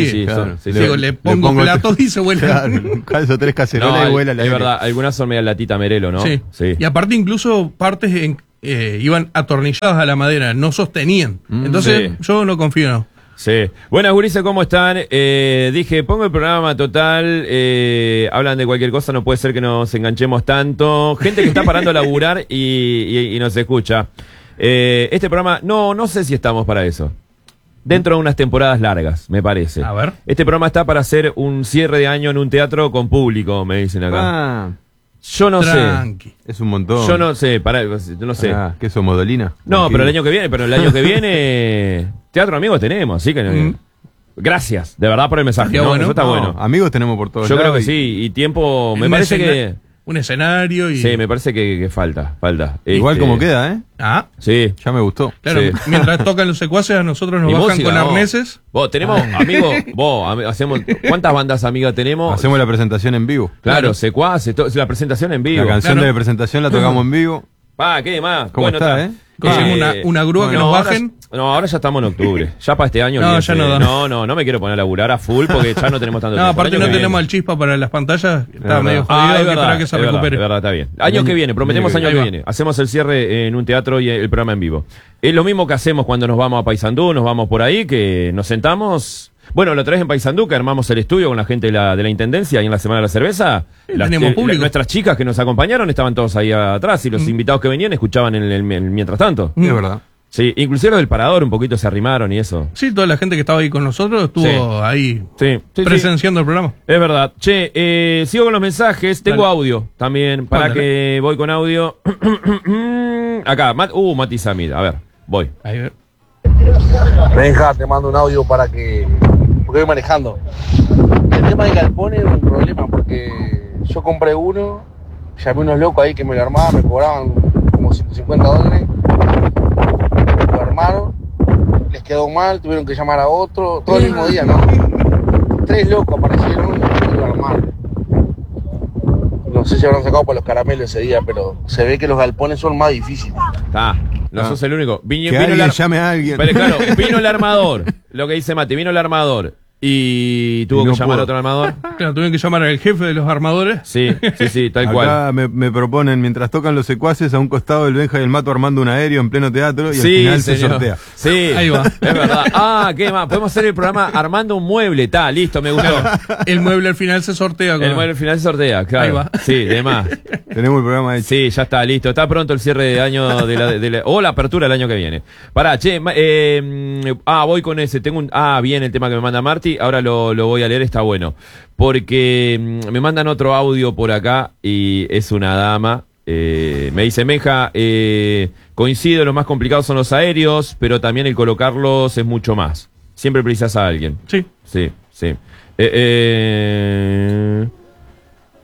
[SPEAKER 2] le pongo platos y se vuelan.
[SPEAKER 3] Claro, calzo 3 cacerolas y vuela la
[SPEAKER 1] Es verdad, algunas son media latita merelo, ¿no?
[SPEAKER 2] Sí. Y aparte incluso partes iban atornilladas a la madera, no sostenían. Entonces yo no confío, no.
[SPEAKER 1] Sí. Buenas, gurises, ¿cómo están? Dije, pongo el programa total, hablan de cualquier cosa, no puede ser que nos enganchemos tanto. Gente que está parando a laburar y nos escucha. Este programa, no sé si estamos para eso. Dentro de unas temporadas largas, me parece.
[SPEAKER 2] A ver.
[SPEAKER 1] Este programa está para hacer un cierre de año en un teatro con público, me dicen acá. Yo no
[SPEAKER 2] Tranqui.
[SPEAKER 3] sé. Es un montón.
[SPEAKER 1] Yo no sé, no sé.
[SPEAKER 3] ¿Qué somos, Dolina?
[SPEAKER 1] No, pero el año que viene, Teatro Amigos tenemos, así que gracias, de verdad, por el mensaje.
[SPEAKER 2] Bueno.
[SPEAKER 1] Eso está bueno.
[SPEAKER 3] Amigos tenemos por todos
[SPEAKER 1] Yo
[SPEAKER 3] lados.
[SPEAKER 1] creo que sí, y tiempo, me parece que...
[SPEAKER 2] Un escenario y...
[SPEAKER 1] Sí, me parece que falta.
[SPEAKER 3] Igual como queda, ¿eh?
[SPEAKER 2] Ah,
[SPEAKER 1] sí.
[SPEAKER 3] Ya me gustó.
[SPEAKER 2] Claro,
[SPEAKER 1] Sí.
[SPEAKER 2] Mientras tocan los secuaces a nosotros nos
[SPEAKER 1] Y
[SPEAKER 2] bajan
[SPEAKER 1] música,
[SPEAKER 2] con arneses.
[SPEAKER 1] Vos tenemos, amigos, hacemos, ¿cuántas bandas amigas tenemos?
[SPEAKER 3] Hacemos la presentación en vivo.
[SPEAKER 1] Claro, secuaces, la presentación en vivo.
[SPEAKER 3] La canción de presentación la tocamos en vivo.
[SPEAKER 1] ¿Qué más?
[SPEAKER 3] ¿Cómo está?
[SPEAKER 2] Conseguimos una grúa que nos bajen.
[SPEAKER 1] Ahora ya estamos en octubre. Ya para este año.
[SPEAKER 2] No, ya no da.
[SPEAKER 1] No me quiero poner a laburar a full porque ya no tenemos tanto tiempo.
[SPEAKER 2] Aparte no tenemos el chispa para las pantallas. Está medio jodido, hay que esperar que se recupere.
[SPEAKER 1] Es verdad, está bien. Año que viene, prometemos año que viene. Hacemos el cierre en un teatro y el programa en vivo. Es lo mismo que hacemos cuando nos vamos a Paysandú, nos vamos por ahí, que nos sentamos. Bueno, la otra vez en Paysandú, que armamos el estudio con la gente de la Intendencia y en la Semana de la Cerveza.
[SPEAKER 2] Tenemos público.
[SPEAKER 1] Nuestras chicas que nos acompañaron estaban todos ahí atrás y los invitados que venían escuchaban mientras tanto.
[SPEAKER 3] Es verdad.
[SPEAKER 1] Sí, inclusive los del Parador un poquito se arrimaron y eso.
[SPEAKER 2] Sí, toda la gente que estaba ahí con nosotros estuvo ahí presenciando el programa.
[SPEAKER 1] Es verdad. Che, sigo con los mensajes. Tengo audio también. Para que voy con audio. Acá, Mati Samid. A ver, voy.
[SPEAKER 2] Ahí.
[SPEAKER 4] Benja, te mando un audio porque voy manejando. El tema de galpones es un problema porque yo compré uno, llamé a unos locos ahí que me lo armaban, me cobraban como $150. Lo armaron, les quedó mal, tuvieron que llamar a otro, todo el mismo día, ¿no? 3 locos aparecieron y lo armaron. No sé si habrán sacado para los caramelos ese día, pero se ve que los galpones son más difíciles.
[SPEAKER 1] No sos el único.
[SPEAKER 3] Que alguien llame a alguien.
[SPEAKER 1] Pero claro, vino el armador. Lo que dice Mati, vino el armador. Y tuvo que llamar a otro armador.
[SPEAKER 2] Claro, tuvieron que llamar al jefe de los armadores.
[SPEAKER 1] Sí, tal cual.
[SPEAKER 3] Acá me proponen, mientras tocan los secuaces, a un costado del Benja y el Mato armando un aéreo en pleno teatro y al final se sortea.
[SPEAKER 1] Sí,
[SPEAKER 2] ahí va.
[SPEAKER 1] Es verdad. ¿Qué más? Podemos hacer el programa armando un mueble. Listo, me gustó.
[SPEAKER 2] El mueble al final se sortea.
[SPEAKER 1] El mueble al final se sortea, claro.
[SPEAKER 2] Ahí va.
[SPEAKER 1] Sí, de más.
[SPEAKER 3] Tenemos el programa hecho.
[SPEAKER 1] Sí, ya está, listo. Está pronto el cierre de año o la apertura del año que viene. Pará, voy con ese. Bien el tema que me manda Marty. Ahora lo voy a leer, está bueno. Porque me mandan otro audio por acá y es una dama. Me dice, Meja, coincido, lo más complicado son los aéreos, pero también el colocarlos es mucho más. Siempre precisas a alguien.
[SPEAKER 2] Sí.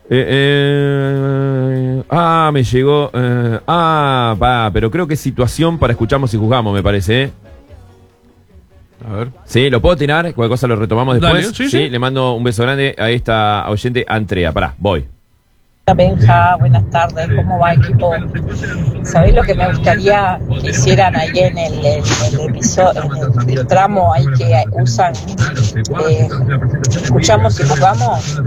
[SPEAKER 1] Me llegó. Pero creo que es situación para escuchamos y juzgamos, me parece, ¿eh?
[SPEAKER 3] A ver.
[SPEAKER 1] Sí, lo puedo tirar, cualquier cosa lo retomamos después.
[SPEAKER 2] Dale, sí.
[SPEAKER 1] Le mando un beso grande a esta oyente Andrea. voy.
[SPEAKER 5] Benja, buenas tardes, ¿cómo va, equipo? ¿Sabéis lo que me gustaría que hicieran ahí en el episodio, en el tramo ahí que usan, escuchamos y jugamos?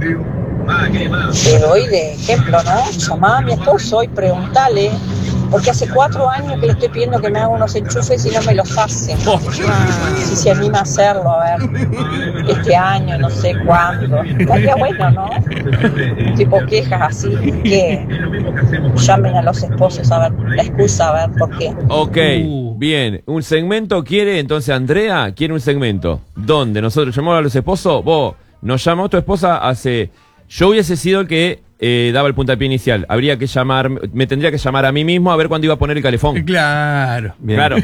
[SPEAKER 5] Te doy de ejemplo, ¿no? Llamá a mi esposo y preguntale, porque hace 4 años que le estoy pidiendo que me haga unos enchufes y no me los hace. Si se anima a hacerlo, a ver, este año, no sé cuándo. Estaría bueno, ¿no? Tipo quejas así, que llamen a los esposos a ver la excusa, a ver por qué.
[SPEAKER 1] Ok, bien. ¿Un segmento quiere entonces Andrea? ¿Quiere un segmento? ¿Dónde? Nosotros llamamos a los esposos. Vos, nos llamó tu esposa hace... Yo hubiese sido el que daba el puntapié inicial. Habría que llamar, me tendría que llamar a mí mismo a ver cuándo iba a poner el calefón.
[SPEAKER 2] Claro.
[SPEAKER 3] Bien.
[SPEAKER 1] Claro.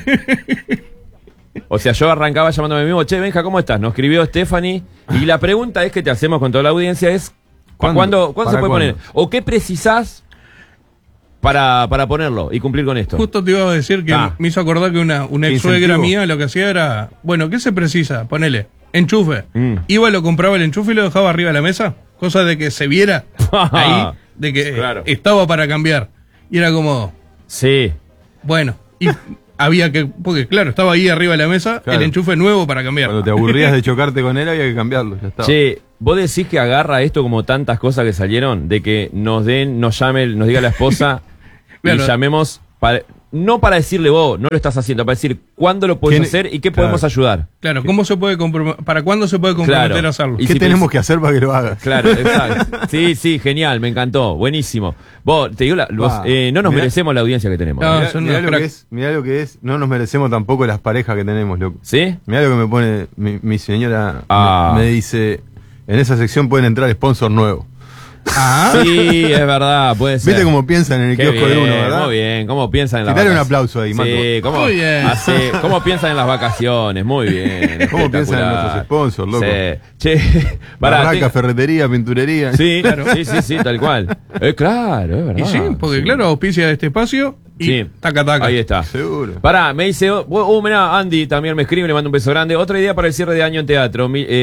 [SPEAKER 1] O sea, yo arrancaba llamándome a mí mismo, che, Benja, ¿cómo estás? Nos escribió Stephanie. Y la pregunta es que te hacemos con toda la audiencia es, ¿cuándo se puede poner? ¿O qué precisás para ponerlo y cumplir con esto?
[SPEAKER 2] Justo te iba a decir que me hizo acordar que una ex suegra mía lo que hacía era, bueno, ¿qué se precisa? Ponele, enchufe. Iba, lo compraba el enchufe y lo dejaba arriba de la mesa, cosa de que se viera ahí, de que estaba para cambiar. Y era como...
[SPEAKER 1] Sí.
[SPEAKER 2] Bueno, y había que, porque claro, estaba ahí arriba de la mesa, el enchufe nuevo para cambiar.
[SPEAKER 3] Cuando te aburrías de chocarte con él había que cambiarlo, ya estaba.
[SPEAKER 1] Che, vos decís que agarra esto como tantas cosas que salieron, de que nos diga la esposa
[SPEAKER 2] Claro.
[SPEAKER 1] y llamemos, no para decirle vos, no lo estás haciendo, para decir cuándo lo podés hacer y qué podemos ayudar.
[SPEAKER 2] Claro, ¿cómo se puede ¿para cuándo se puede comprometer a hacerlo?
[SPEAKER 1] Y
[SPEAKER 3] ¿Qué
[SPEAKER 1] si
[SPEAKER 3] tenemos que hacer para que lo hagas?
[SPEAKER 1] Claro, exacto. Sí, genial, me encantó, buenísimo. Vos, te digo, no nos merecemos la audiencia que tenemos.
[SPEAKER 2] No,
[SPEAKER 3] Mirá lo que es, no nos merecemos tampoco las parejas que tenemos, loco.
[SPEAKER 1] ¿Sí?
[SPEAKER 3] Mirá lo que me pone mi señora, me dice, en esa sección pueden entrar sponsor nuevo.
[SPEAKER 1] Sí, es verdad, puede ser.
[SPEAKER 3] ¿Viste cómo piensan en el kiosco de uno, verdad?
[SPEAKER 1] Muy bien, cómo piensan en las
[SPEAKER 3] Dale
[SPEAKER 1] vacaciones.
[SPEAKER 3] un aplauso ahí, Marco.
[SPEAKER 1] Sí,
[SPEAKER 2] Muy bien.
[SPEAKER 1] cómo piensan en las vacaciones, muy bien.
[SPEAKER 3] ¿Cómo piensan en nuestros sponsors, loco?
[SPEAKER 1] Sí. Che,
[SPEAKER 3] Barraca, ferretería, pinturería.
[SPEAKER 1] Sí, claro. Sí, tal cual. Claro, es verdad.
[SPEAKER 2] Y sí, porque claro, auspicia de este espacio y taca.
[SPEAKER 1] Ahí está.
[SPEAKER 3] Seguro.
[SPEAKER 1] Pará, me dice, mirá, Andy también me escribe, le mando un beso grande. Otra idea para el cierre de año en teatro.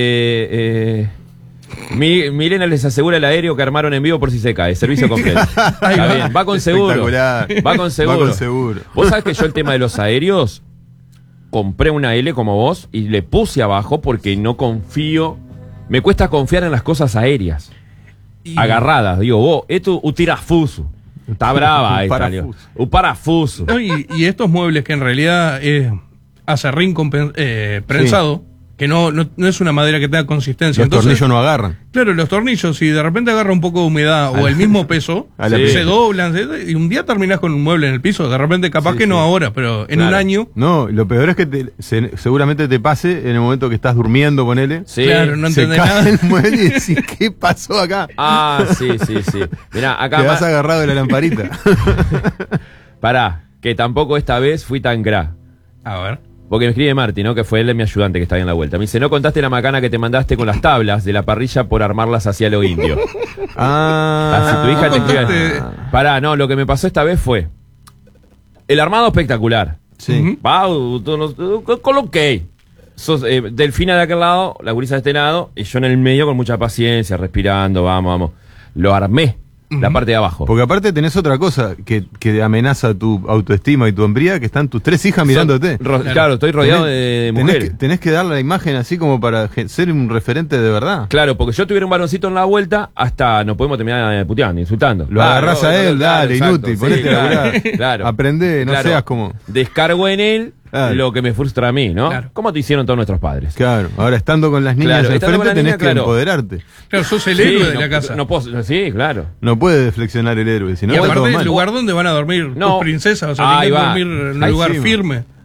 [SPEAKER 1] Milena les asegura el aéreo que armaron en vivo por si se cae. Servicio completo. Está bien, va con seguro. Va con seguro. Vos sabés que yo el tema de los aéreos compré una L como vos y le puse abajo porque no confío. Me cuesta confiar en las cosas aéreas. Agarradas. Digo, vos, esto un tirafuso. Está brava esta. Un parafuso.
[SPEAKER 2] No, y estos muebles que en realidad es acerrín prensado, que no es una madera que tenga consistencia.
[SPEAKER 3] Los tornillos no agarran.
[SPEAKER 2] Claro, los tornillos, si de repente agarra un poco de humedad o el mismo peso, se doblan, y un día terminás con un mueble en el piso. De repente, capaz que no ahora, pero en un año.
[SPEAKER 3] No, lo peor es que seguramente te pase en el momento que estás durmiendo, ponele.
[SPEAKER 1] Sí.
[SPEAKER 2] Claro, no entendés nada.
[SPEAKER 3] Se cae el mueble y decís, ¿qué pasó acá?
[SPEAKER 1] Sí. Mirá, acá
[SPEAKER 3] te vas agarrado de la lamparita.
[SPEAKER 1] Pará, que tampoco esta vez fui tan gra.
[SPEAKER 2] A ver.
[SPEAKER 1] Porque me escribe Marti, ¿no? Que fue él mi ayudante que está ahí en la vuelta. Me dice, no contaste la macana que te mandaste con las tablas de la parrilla por armarlas hacia lo indio. Si tu hija te escribe... Pará, no, lo que me pasó esta vez fue... El armado espectacular.
[SPEAKER 3] Sí.
[SPEAKER 1] Coloqué. Delfina de aquel lado, la gurisa de este lado, y yo en el medio con mucha paciencia, respirando, vamos. Lo armé. La parte de abajo.
[SPEAKER 3] Porque aparte tenés otra cosa que amenaza tu autoestima y tu hombría, que están tus 3 hijas mirándote.
[SPEAKER 1] Claro, estoy rodeado de mujeres.
[SPEAKER 3] Tenés que dar la imagen así como para ser un referente de verdad.
[SPEAKER 1] Claro, porque yo tuviera un varoncito en la vuelta, hasta nos podemos terminar puteando, insultando.
[SPEAKER 3] Lo agarrás a él, dale, inútil, ponete a laburar.
[SPEAKER 1] Claro.
[SPEAKER 3] Aprendé, no seas como...
[SPEAKER 1] Descargo en él lo que me frustra a mí, ¿no?
[SPEAKER 2] Claro.
[SPEAKER 1] ¿Cómo te hicieron todos nuestros padres?
[SPEAKER 3] Claro, ahora estando con las niñas al frente tenés que empoderarte.
[SPEAKER 2] Claro, sos el héroe de la casa.
[SPEAKER 1] Sí, claro.
[SPEAKER 3] No puede flexionar el héroe, sino
[SPEAKER 2] y aparte el lugar donde van a dormir tus princesas, o sea, tienen que dormir en un lugar firme.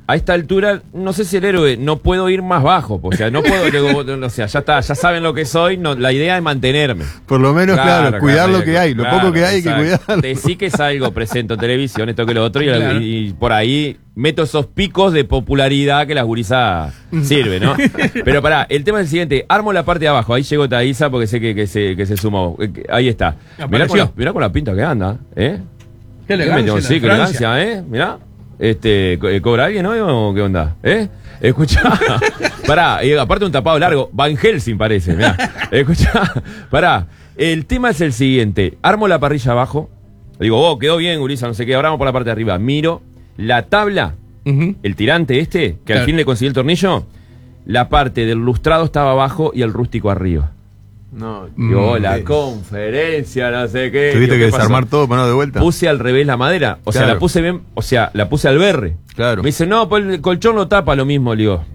[SPEAKER 1] a esta altura, no sé si el héroe, no puedo ir más bajo, o sea, no puedo, luego, o sea, ya está, ya saben lo que soy, no, la idea es mantenerme.
[SPEAKER 3] Por lo menos, claro, cuidar lo que hay, lo poco que hay que cuidarlo.
[SPEAKER 1] Sí que salgo, presento en televisión, esto que lo otro, y por ahí meto esos picos de popularidad que las gurisas sirve, ¿no? Pero pará, el tema es el siguiente, armo la parte de abajo, ahí llegó Thaisa porque sé que se sumó, ahí está. Mirá con la pinta que anda, ¿eh?
[SPEAKER 2] Qué elegancia,
[SPEAKER 1] sí, qué elegancia, ¿eh? Mirá. ¿Cobra alguien hoy o qué onda? Escuchá, pará, aparte un tapado largo, Van Helsing parece, mirá. Escuchá, pará, el tema es el siguiente, armo la parrilla abajo, digo, quedó bien, gurisa, no sé qué, ahora vamos por la parte de arriba, miro la tabla, el tirante que al fin le conseguí el tornillo, la parte del lustrado estaba abajo y el rústico arriba.
[SPEAKER 3] No,
[SPEAKER 1] digo, la conferencia, no sé qué.
[SPEAKER 3] Tuviste que desarmar todo para no de vuelta.
[SPEAKER 1] Puse al revés la madera, o sea, la puse bien, o sea, la puse al berre.
[SPEAKER 3] Claro.
[SPEAKER 1] Me dice, no, pues el colchón lo tapa lo mismo, le digo.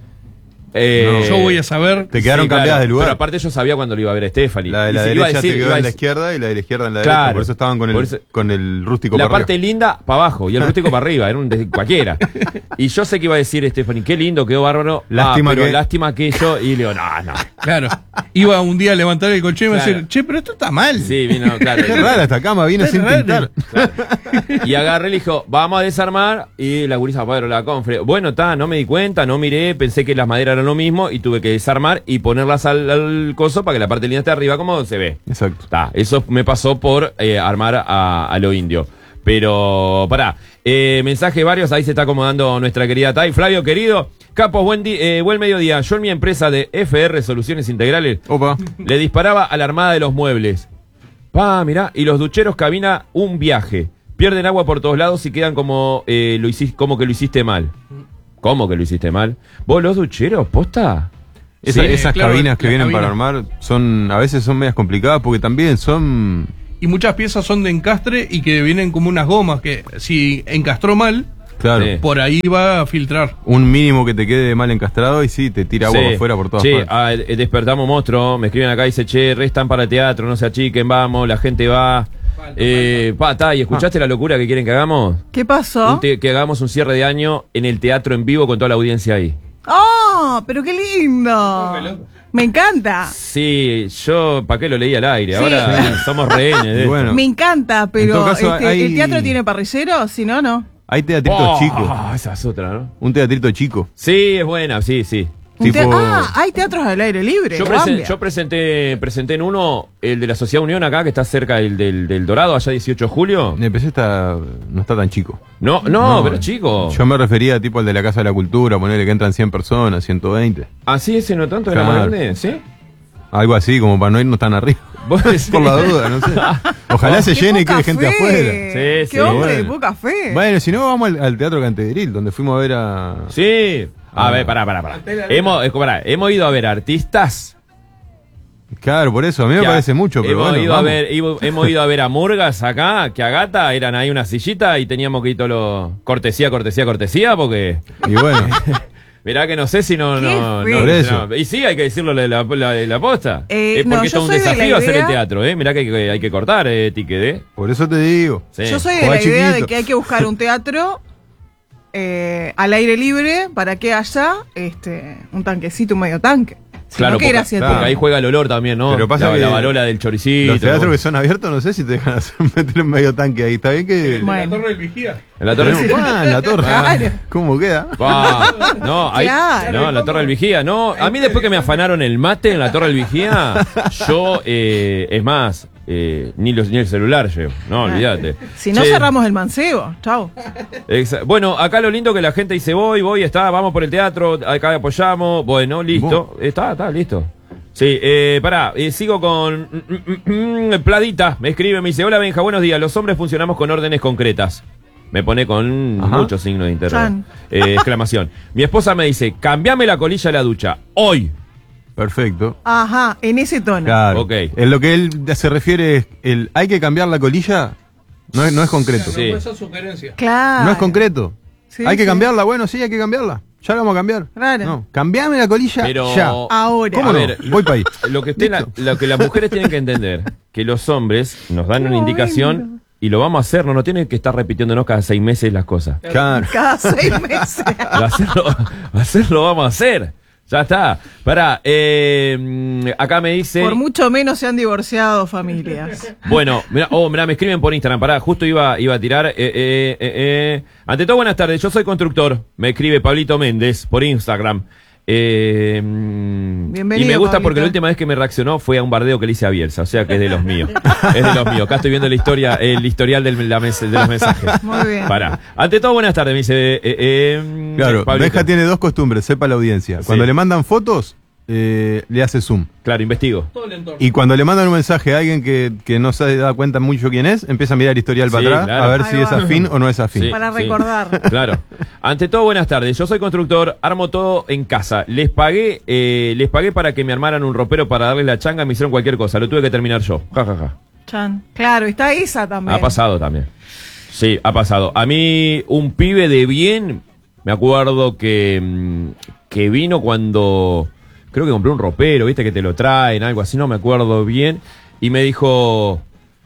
[SPEAKER 2] Yo voy a saber.
[SPEAKER 3] Te quedaron cambiadas de lugar.
[SPEAKER 1] Pero aparte yo sabía cuando lo iba a ver a Stephanie.
[SPEAKER 3] La de la derecha te quedó en la izquierda y la de la izquierda en la derecha. Por eso estaban con el rústico
[SPEAKER 1] la
[SPEAKER 3] para arriba.
[SPEAKER 1] La parte linda para abajo y el rústico para arriba. Era cualquiera. Y yo sé que iba a decir Stephanie, qué lindo, quedó bárbaro. Lástima que yo. Y le digo, no.
[SPEAKER 2] Claro. Iba un día a levantar el colchón y me decir, che, pero esto está mal.
[SPEAKER 1] Sí, vino, claro.
[SPEAKER 3] Qué rara esta cama, vino sin pintar.
[SPEAKER 1] Claro. Y agarré y le dijo, vamos a desarmar. Y la gurisa, padre, la confre. Bueno, no me di cuenta, no miré, pensé que las maderas eran lo mismo y tuve que desarmar y ponerlas al coso para que la parte linda esté arriba como se ve.
[SPEAKER 3] Exacto.
[SPEAKER 1] Eso me pasó por armar a lo indio. Pero, pará, mensaje varios, ahí se está acomodando nuestra querida Tai. Flavio, querido, capos, buen mediodía. Yo en mi empresa de FR Soluciones Integrales le disparaba a la armada de los muebles. Mirá, y los ducheros cabina un viaje. Pierden agua por todos lados y quedan como que lo hiciste mal. ¿Cómo que lo hiciste mal? ¿Vos los ducheros, posta?
[SPEAKER 3] Esas cabinas que vienen para armar a veces son medias complicadas porque también son...
[SPEAKER 2] Y muchas piezas son de encastre y que vienen como unas gomas que si encastró mal, por ahí va a filtrar.
[SPEAKER 3] Un mínimo que te quede mal encastrado y te tira agua afuera por todas partes.
[SPEAKER 1] Despertamos monstruo, me escriben acá y dice, che, restan para el teatro, no se achiquen, vamos, la gente va... ¿y escuchaste la locura que quieren que hagamos?
[SPEAKER 6] ¿Qué pasó?
[SPEAKER 1] Que hagamos un cierre de año en el teatro en vivo con toda la audiencia ahí.
[SPEAKER 6] ¡Oh! ¡Pero qué lindo! Me encanta.
[SPEAKER 1] Sí, yo, ¿para qué lo leí al aire? Ahora somos rehenes.
[SPEAKER 3] Bueno,
[SPEAKER 6] me encanta, pero
[SPEAKER 3] caso,
[SPEAKER 6] ¿el teatro tiene parrillero? Si no, no.
[SPEAKER 3] Hay teatritos chicos.
[SPEAKER 1] Esa es otra, ¿no?
[SPEAKER 3] Un teatrito chico.
[SPEAKER 1] Sí, es buena, sí.
[SPEAKER 6] Hay teatros al aire libre.
[SPEAKER 1] Yo presenté en uno, el de la Sociedad Unión acá, que está cerca del Dorado, allá 18 de julio.
[SPEAKER 3] El PC no está tan chico.
[SPEAKER 1] No, pero chico.
[SPEAKER 3] Yo me refería tipo al de la Casa de la Cultura, ponerle que entran 100 personas, 120.
[SPEAKER 1] ¿Ah, sí? ¿Ese no tanto? ¿Era más grande? ¿Sí?
[SPEAKER 3] Algo así, como para no irnos tan arriba. Por la duda, no sé. Ojalá se llene y quede gente afuera.
[SPEAKER 6] Qué hombre de poca fe.
[SPEAKER 3] Bueno, si no, vamos al Teatro Cantedril, donde fuimos a ver a...
[SPEAKER 1] Sí. A ver, pará. Hemos ido a ver artistas.
[SPEAKER 3] Claro, por eso, a mí me parece mucho, pero
[SPEAKER 1] hemos ido a ver a Murgas acá, que a Gata eran ahí una sillita y teníamos que ir todo cortesía, porque...
[SPEAKER 3] Y bueno...
[SPEAKER 1] Mirá que no sé si no. Y sí, hay que decirlo de la posta. Porque esto es un desafío hacer el teatro, Mirá que hay que cortar, ticket,
[SPEAKER 3] Por eso te digo.
[SPEAKER 6] Sí. Yo soy de la idea de que hay que buscar un teatro al aire libre para que haya un tanquecito, un medio tanque.
[SPEAKER 1] Claro, porque ahí juega el olor también, ¿no?
[SPEAKER 3] Pero pasa
[SPEAKER 1] la varola del choricito.
[SPEAKER 3] Los teatros que son abiertos, no sé si te dejan meter un medio tanque ahí. Está bien que...
[SPEAKER 2] Bueno. En la Torre del Vigía.
[SPEAKER 1] En la Torre del
[SPEAKER 3] Vigía. En la Torre. Claro. ¿Cómo queda?
[SPEAKER 1] En la Torre del Vigía. No, a mí después que me afanaron el mate en la Torre del Vigía, yo, es más... ni el celular llevo, no, olvídate.
[SPEAKER 6] Si no cerramos el mancebo, chao.
[SPEAKER 1] Bueno, acá lo lindo que la gente dice, vamos por el teatro, acá apoyamos, bueno, listo, está listo. Sí, sigo con Pladita, me escribe, me dice, hola Benja, buenos días, los hombres funcionamos con órdenes concretas. Me pone con muchos signos de interrogación, exclamación. Mi esposa me dice, cambiame la colilla de la ducha, hoy.
[SPEAKER 3] Perfecto.
[SPEAKER 6] Ajá, en ese tono.
[SPEAKER 3] Claro. Okay. En lo que él se refiere es hay que cambiar la colilla, no es concreto.
[SPEAKER 2] Sí. Esa sugerencia.
[SPEAKER 6] Claro.
[SPEAKER 3] No es concreto. Sí, hay que cambiarla, bueno, sí, hay que cambiarla. Ya la vamos a cambiar.
[SPEAKER 6] Claro.
[SPEAKER 3] No, cambiame la colilla ya.
[SPEAKER 6] Ahora.
[SPEAKER 3] ¿Cómo no? Voy para ahí.
[SPEAKER 1] Lo que las mujeres tienen que entender, que los hombres nos dan una indicación y lo vamos a hacer, no tienen que estar repitiéndonos cada 6 meses las cosas.
[SPEAKER 3] Claro.
[SPEAKER 6] Cada 6 meses.
[SPEAKER 1] Hacerlo vamos a hacer. Ya está. Pará, acá me dice...
[SPEAKER 6] Por mucho menos se han divorciado familias.
[SPEAKER 1] Bueno, mirá, me escriben por Instagram. Pará, justo iba a tirar. Ante todo, buenas tardes. Yo soy constructor. Me escribe Pablito Méndez por Instagram.
[SPEAKER 6] Bienvenido,
[SPEAKER 1] y me gusta
[SPEAKER 6] Pablito.
[SPEAKER 1] porque la última vez que me reaccionó fue a un bardeo que le hice a Bielsa. O sea que es de los míos. Es de los míos. Acá estoy viendo el historial de los mensajes.
[SPEAKER 6] Muy bien.
[SPEAKER 1] Pará. Ante todo, buenas tardes. Me dice...
[SPEAKER 3] Claro,
[SPEAKER 1] Pablito.
[SPEAKER 3] Benja tiene 2 costumbres, sepa la audiencia. Cuando le mandan fotos, le hace zoom.
[SPEAKER 1] Claro, investigo.
[SPEAKER 2] Todo el entorno.
[SPEAKER 3] Y cuando le mandan un mensaje a alguien que no se da cuenta mucho quién es, empieza a mirar el historial para atrás,
[SPEAKER 1] claro.
[SPEAKER 3] a ver
[SPEAKER 6] Ahí
[SPEAKER 3] si
[SPEAKER 6] va.
[SPEAKER 3] es afín o no es afín.
[SPEAKER 1] Sí.
[SPEAKER 6] Para recordar.
[SPEAKER 1] Claro. Ante todo, buenas tardes. Yo soy constructor, armo todo en casa. Les pagué para que me armaran un ropero para darles la changa, me hicieron cualquier cosa. Lo tuve que terminar yo. Ja, ja, ja.
[SPEAKER 6] Chan. Claro, está esa también.
[SPEAKER 1] Ha pasado también. Sí, ha pasado. A mí, un pibe de bien, me acuerdo que vino cuando... Creo que compré un ropero, viste, que te lo traen, algo así, no me acuerdo bien. Y me dijo...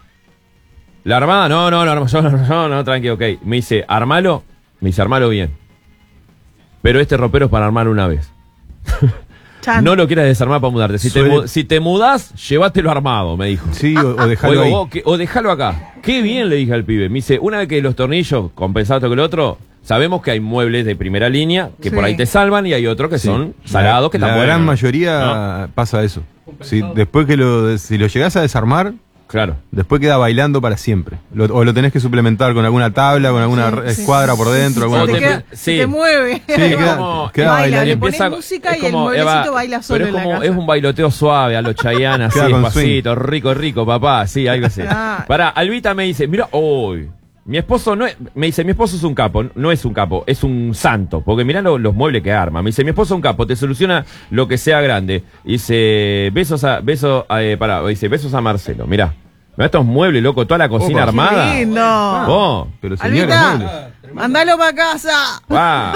[SPEAKER 1] ¿La armada? No, tranqui, ok. Me dice, armalo. Me dice, armalo bien. Pero este ropero es para armar una vez.
[SPEAKER 6] Chan.
[SPEAKER 1] No lo quieras desarmar para mudarte. Si te mudás, llévatelo armado, me dijo.
[SPEAKER 3] Sí, o dejarlo ahí.
[SPEAKER 1] O dejalo acá. Qué bien, le dije al pibe. Me dice, una vez que los tornillos compensados con el otro, sabemos que hay muebles de primera línea que
[SPEAKER 6] Sí.
[SPEAKER 1] por ahí te salvan y hay otros que son salados que
[SPEAKER 3] La
[SPEAKER 1] están buenos.
[SPEAKER 3] gran mayoría pasa eso. Si después que si lo llegás a desarmar,
[SPEAKER 1] Claro.
[SPEAKER 3] después queda bailando para siempre. O lo tenés que suplementar con alguna tabla, con alguna
[SPEAKER 6] Sí,
[SPEAKER 3] escuadra por dentro.
[SPEAKER 1] O
[SPEAKER 3] alguna
[SPEAKER 6] Se
[SPEAKER 1] te-
[SPEAKER 3] cosa.
[SPEAKER 6] te,
[SPEAKER 1] sí.
[SPEAKER 6] te mueve.
[SPEAKER 3] Sí,
[SPEAKER 1] como-
[SPEAKER 3] queda
[SPEAKER 6] Baila,
[SPEAKER 3] bailando.
[SPEAKER 6] le pones
[SPEAKER 1] Empieza-
[SPEAKER 6] música
[SPEAKER 1] es
[SPEAKER 6] y el
[SPEAKER 1] como,
[SPEAKER 6] mueblecito baila solo
[SPEAKER 1] pero
[SPEAKER 6] en la
[SPEAKER 1] es como
[SPEAKER 6] casa.
[SPEAKER 1] es un bailoteo suave a los Chayanne, así
[SPEAKER 3] Queda con
[SPEAKER 1] despacito, rico, papá, sí, algo así.
[SPEAKER 6] Ah.
[SPEAKER 1] Pará, Albita me dice, mira, hoy mi esposo no es, me dice, mi esposo es un capo, no es un capo, es un santo, porque mirá los muebles que arma. Me dice, mi esposo es un capo, te soluciona lo que sea grande. Dice, besos a Marcelo, mirá estos muebles, loco, toda la cocina
[SPEAKER 3] Opa.
[SPEAKER 1] armada.
[SPEAKER 6] Qué lindo.
[SPEAKER 1] Oh,
[SPEAKER 3] Pero señores,
[SPEAKER 6] Albita,
[SPEAKER 3] muebles.
[SPEAKER 6] mandalo para casa.
[SPEAKER 1] va.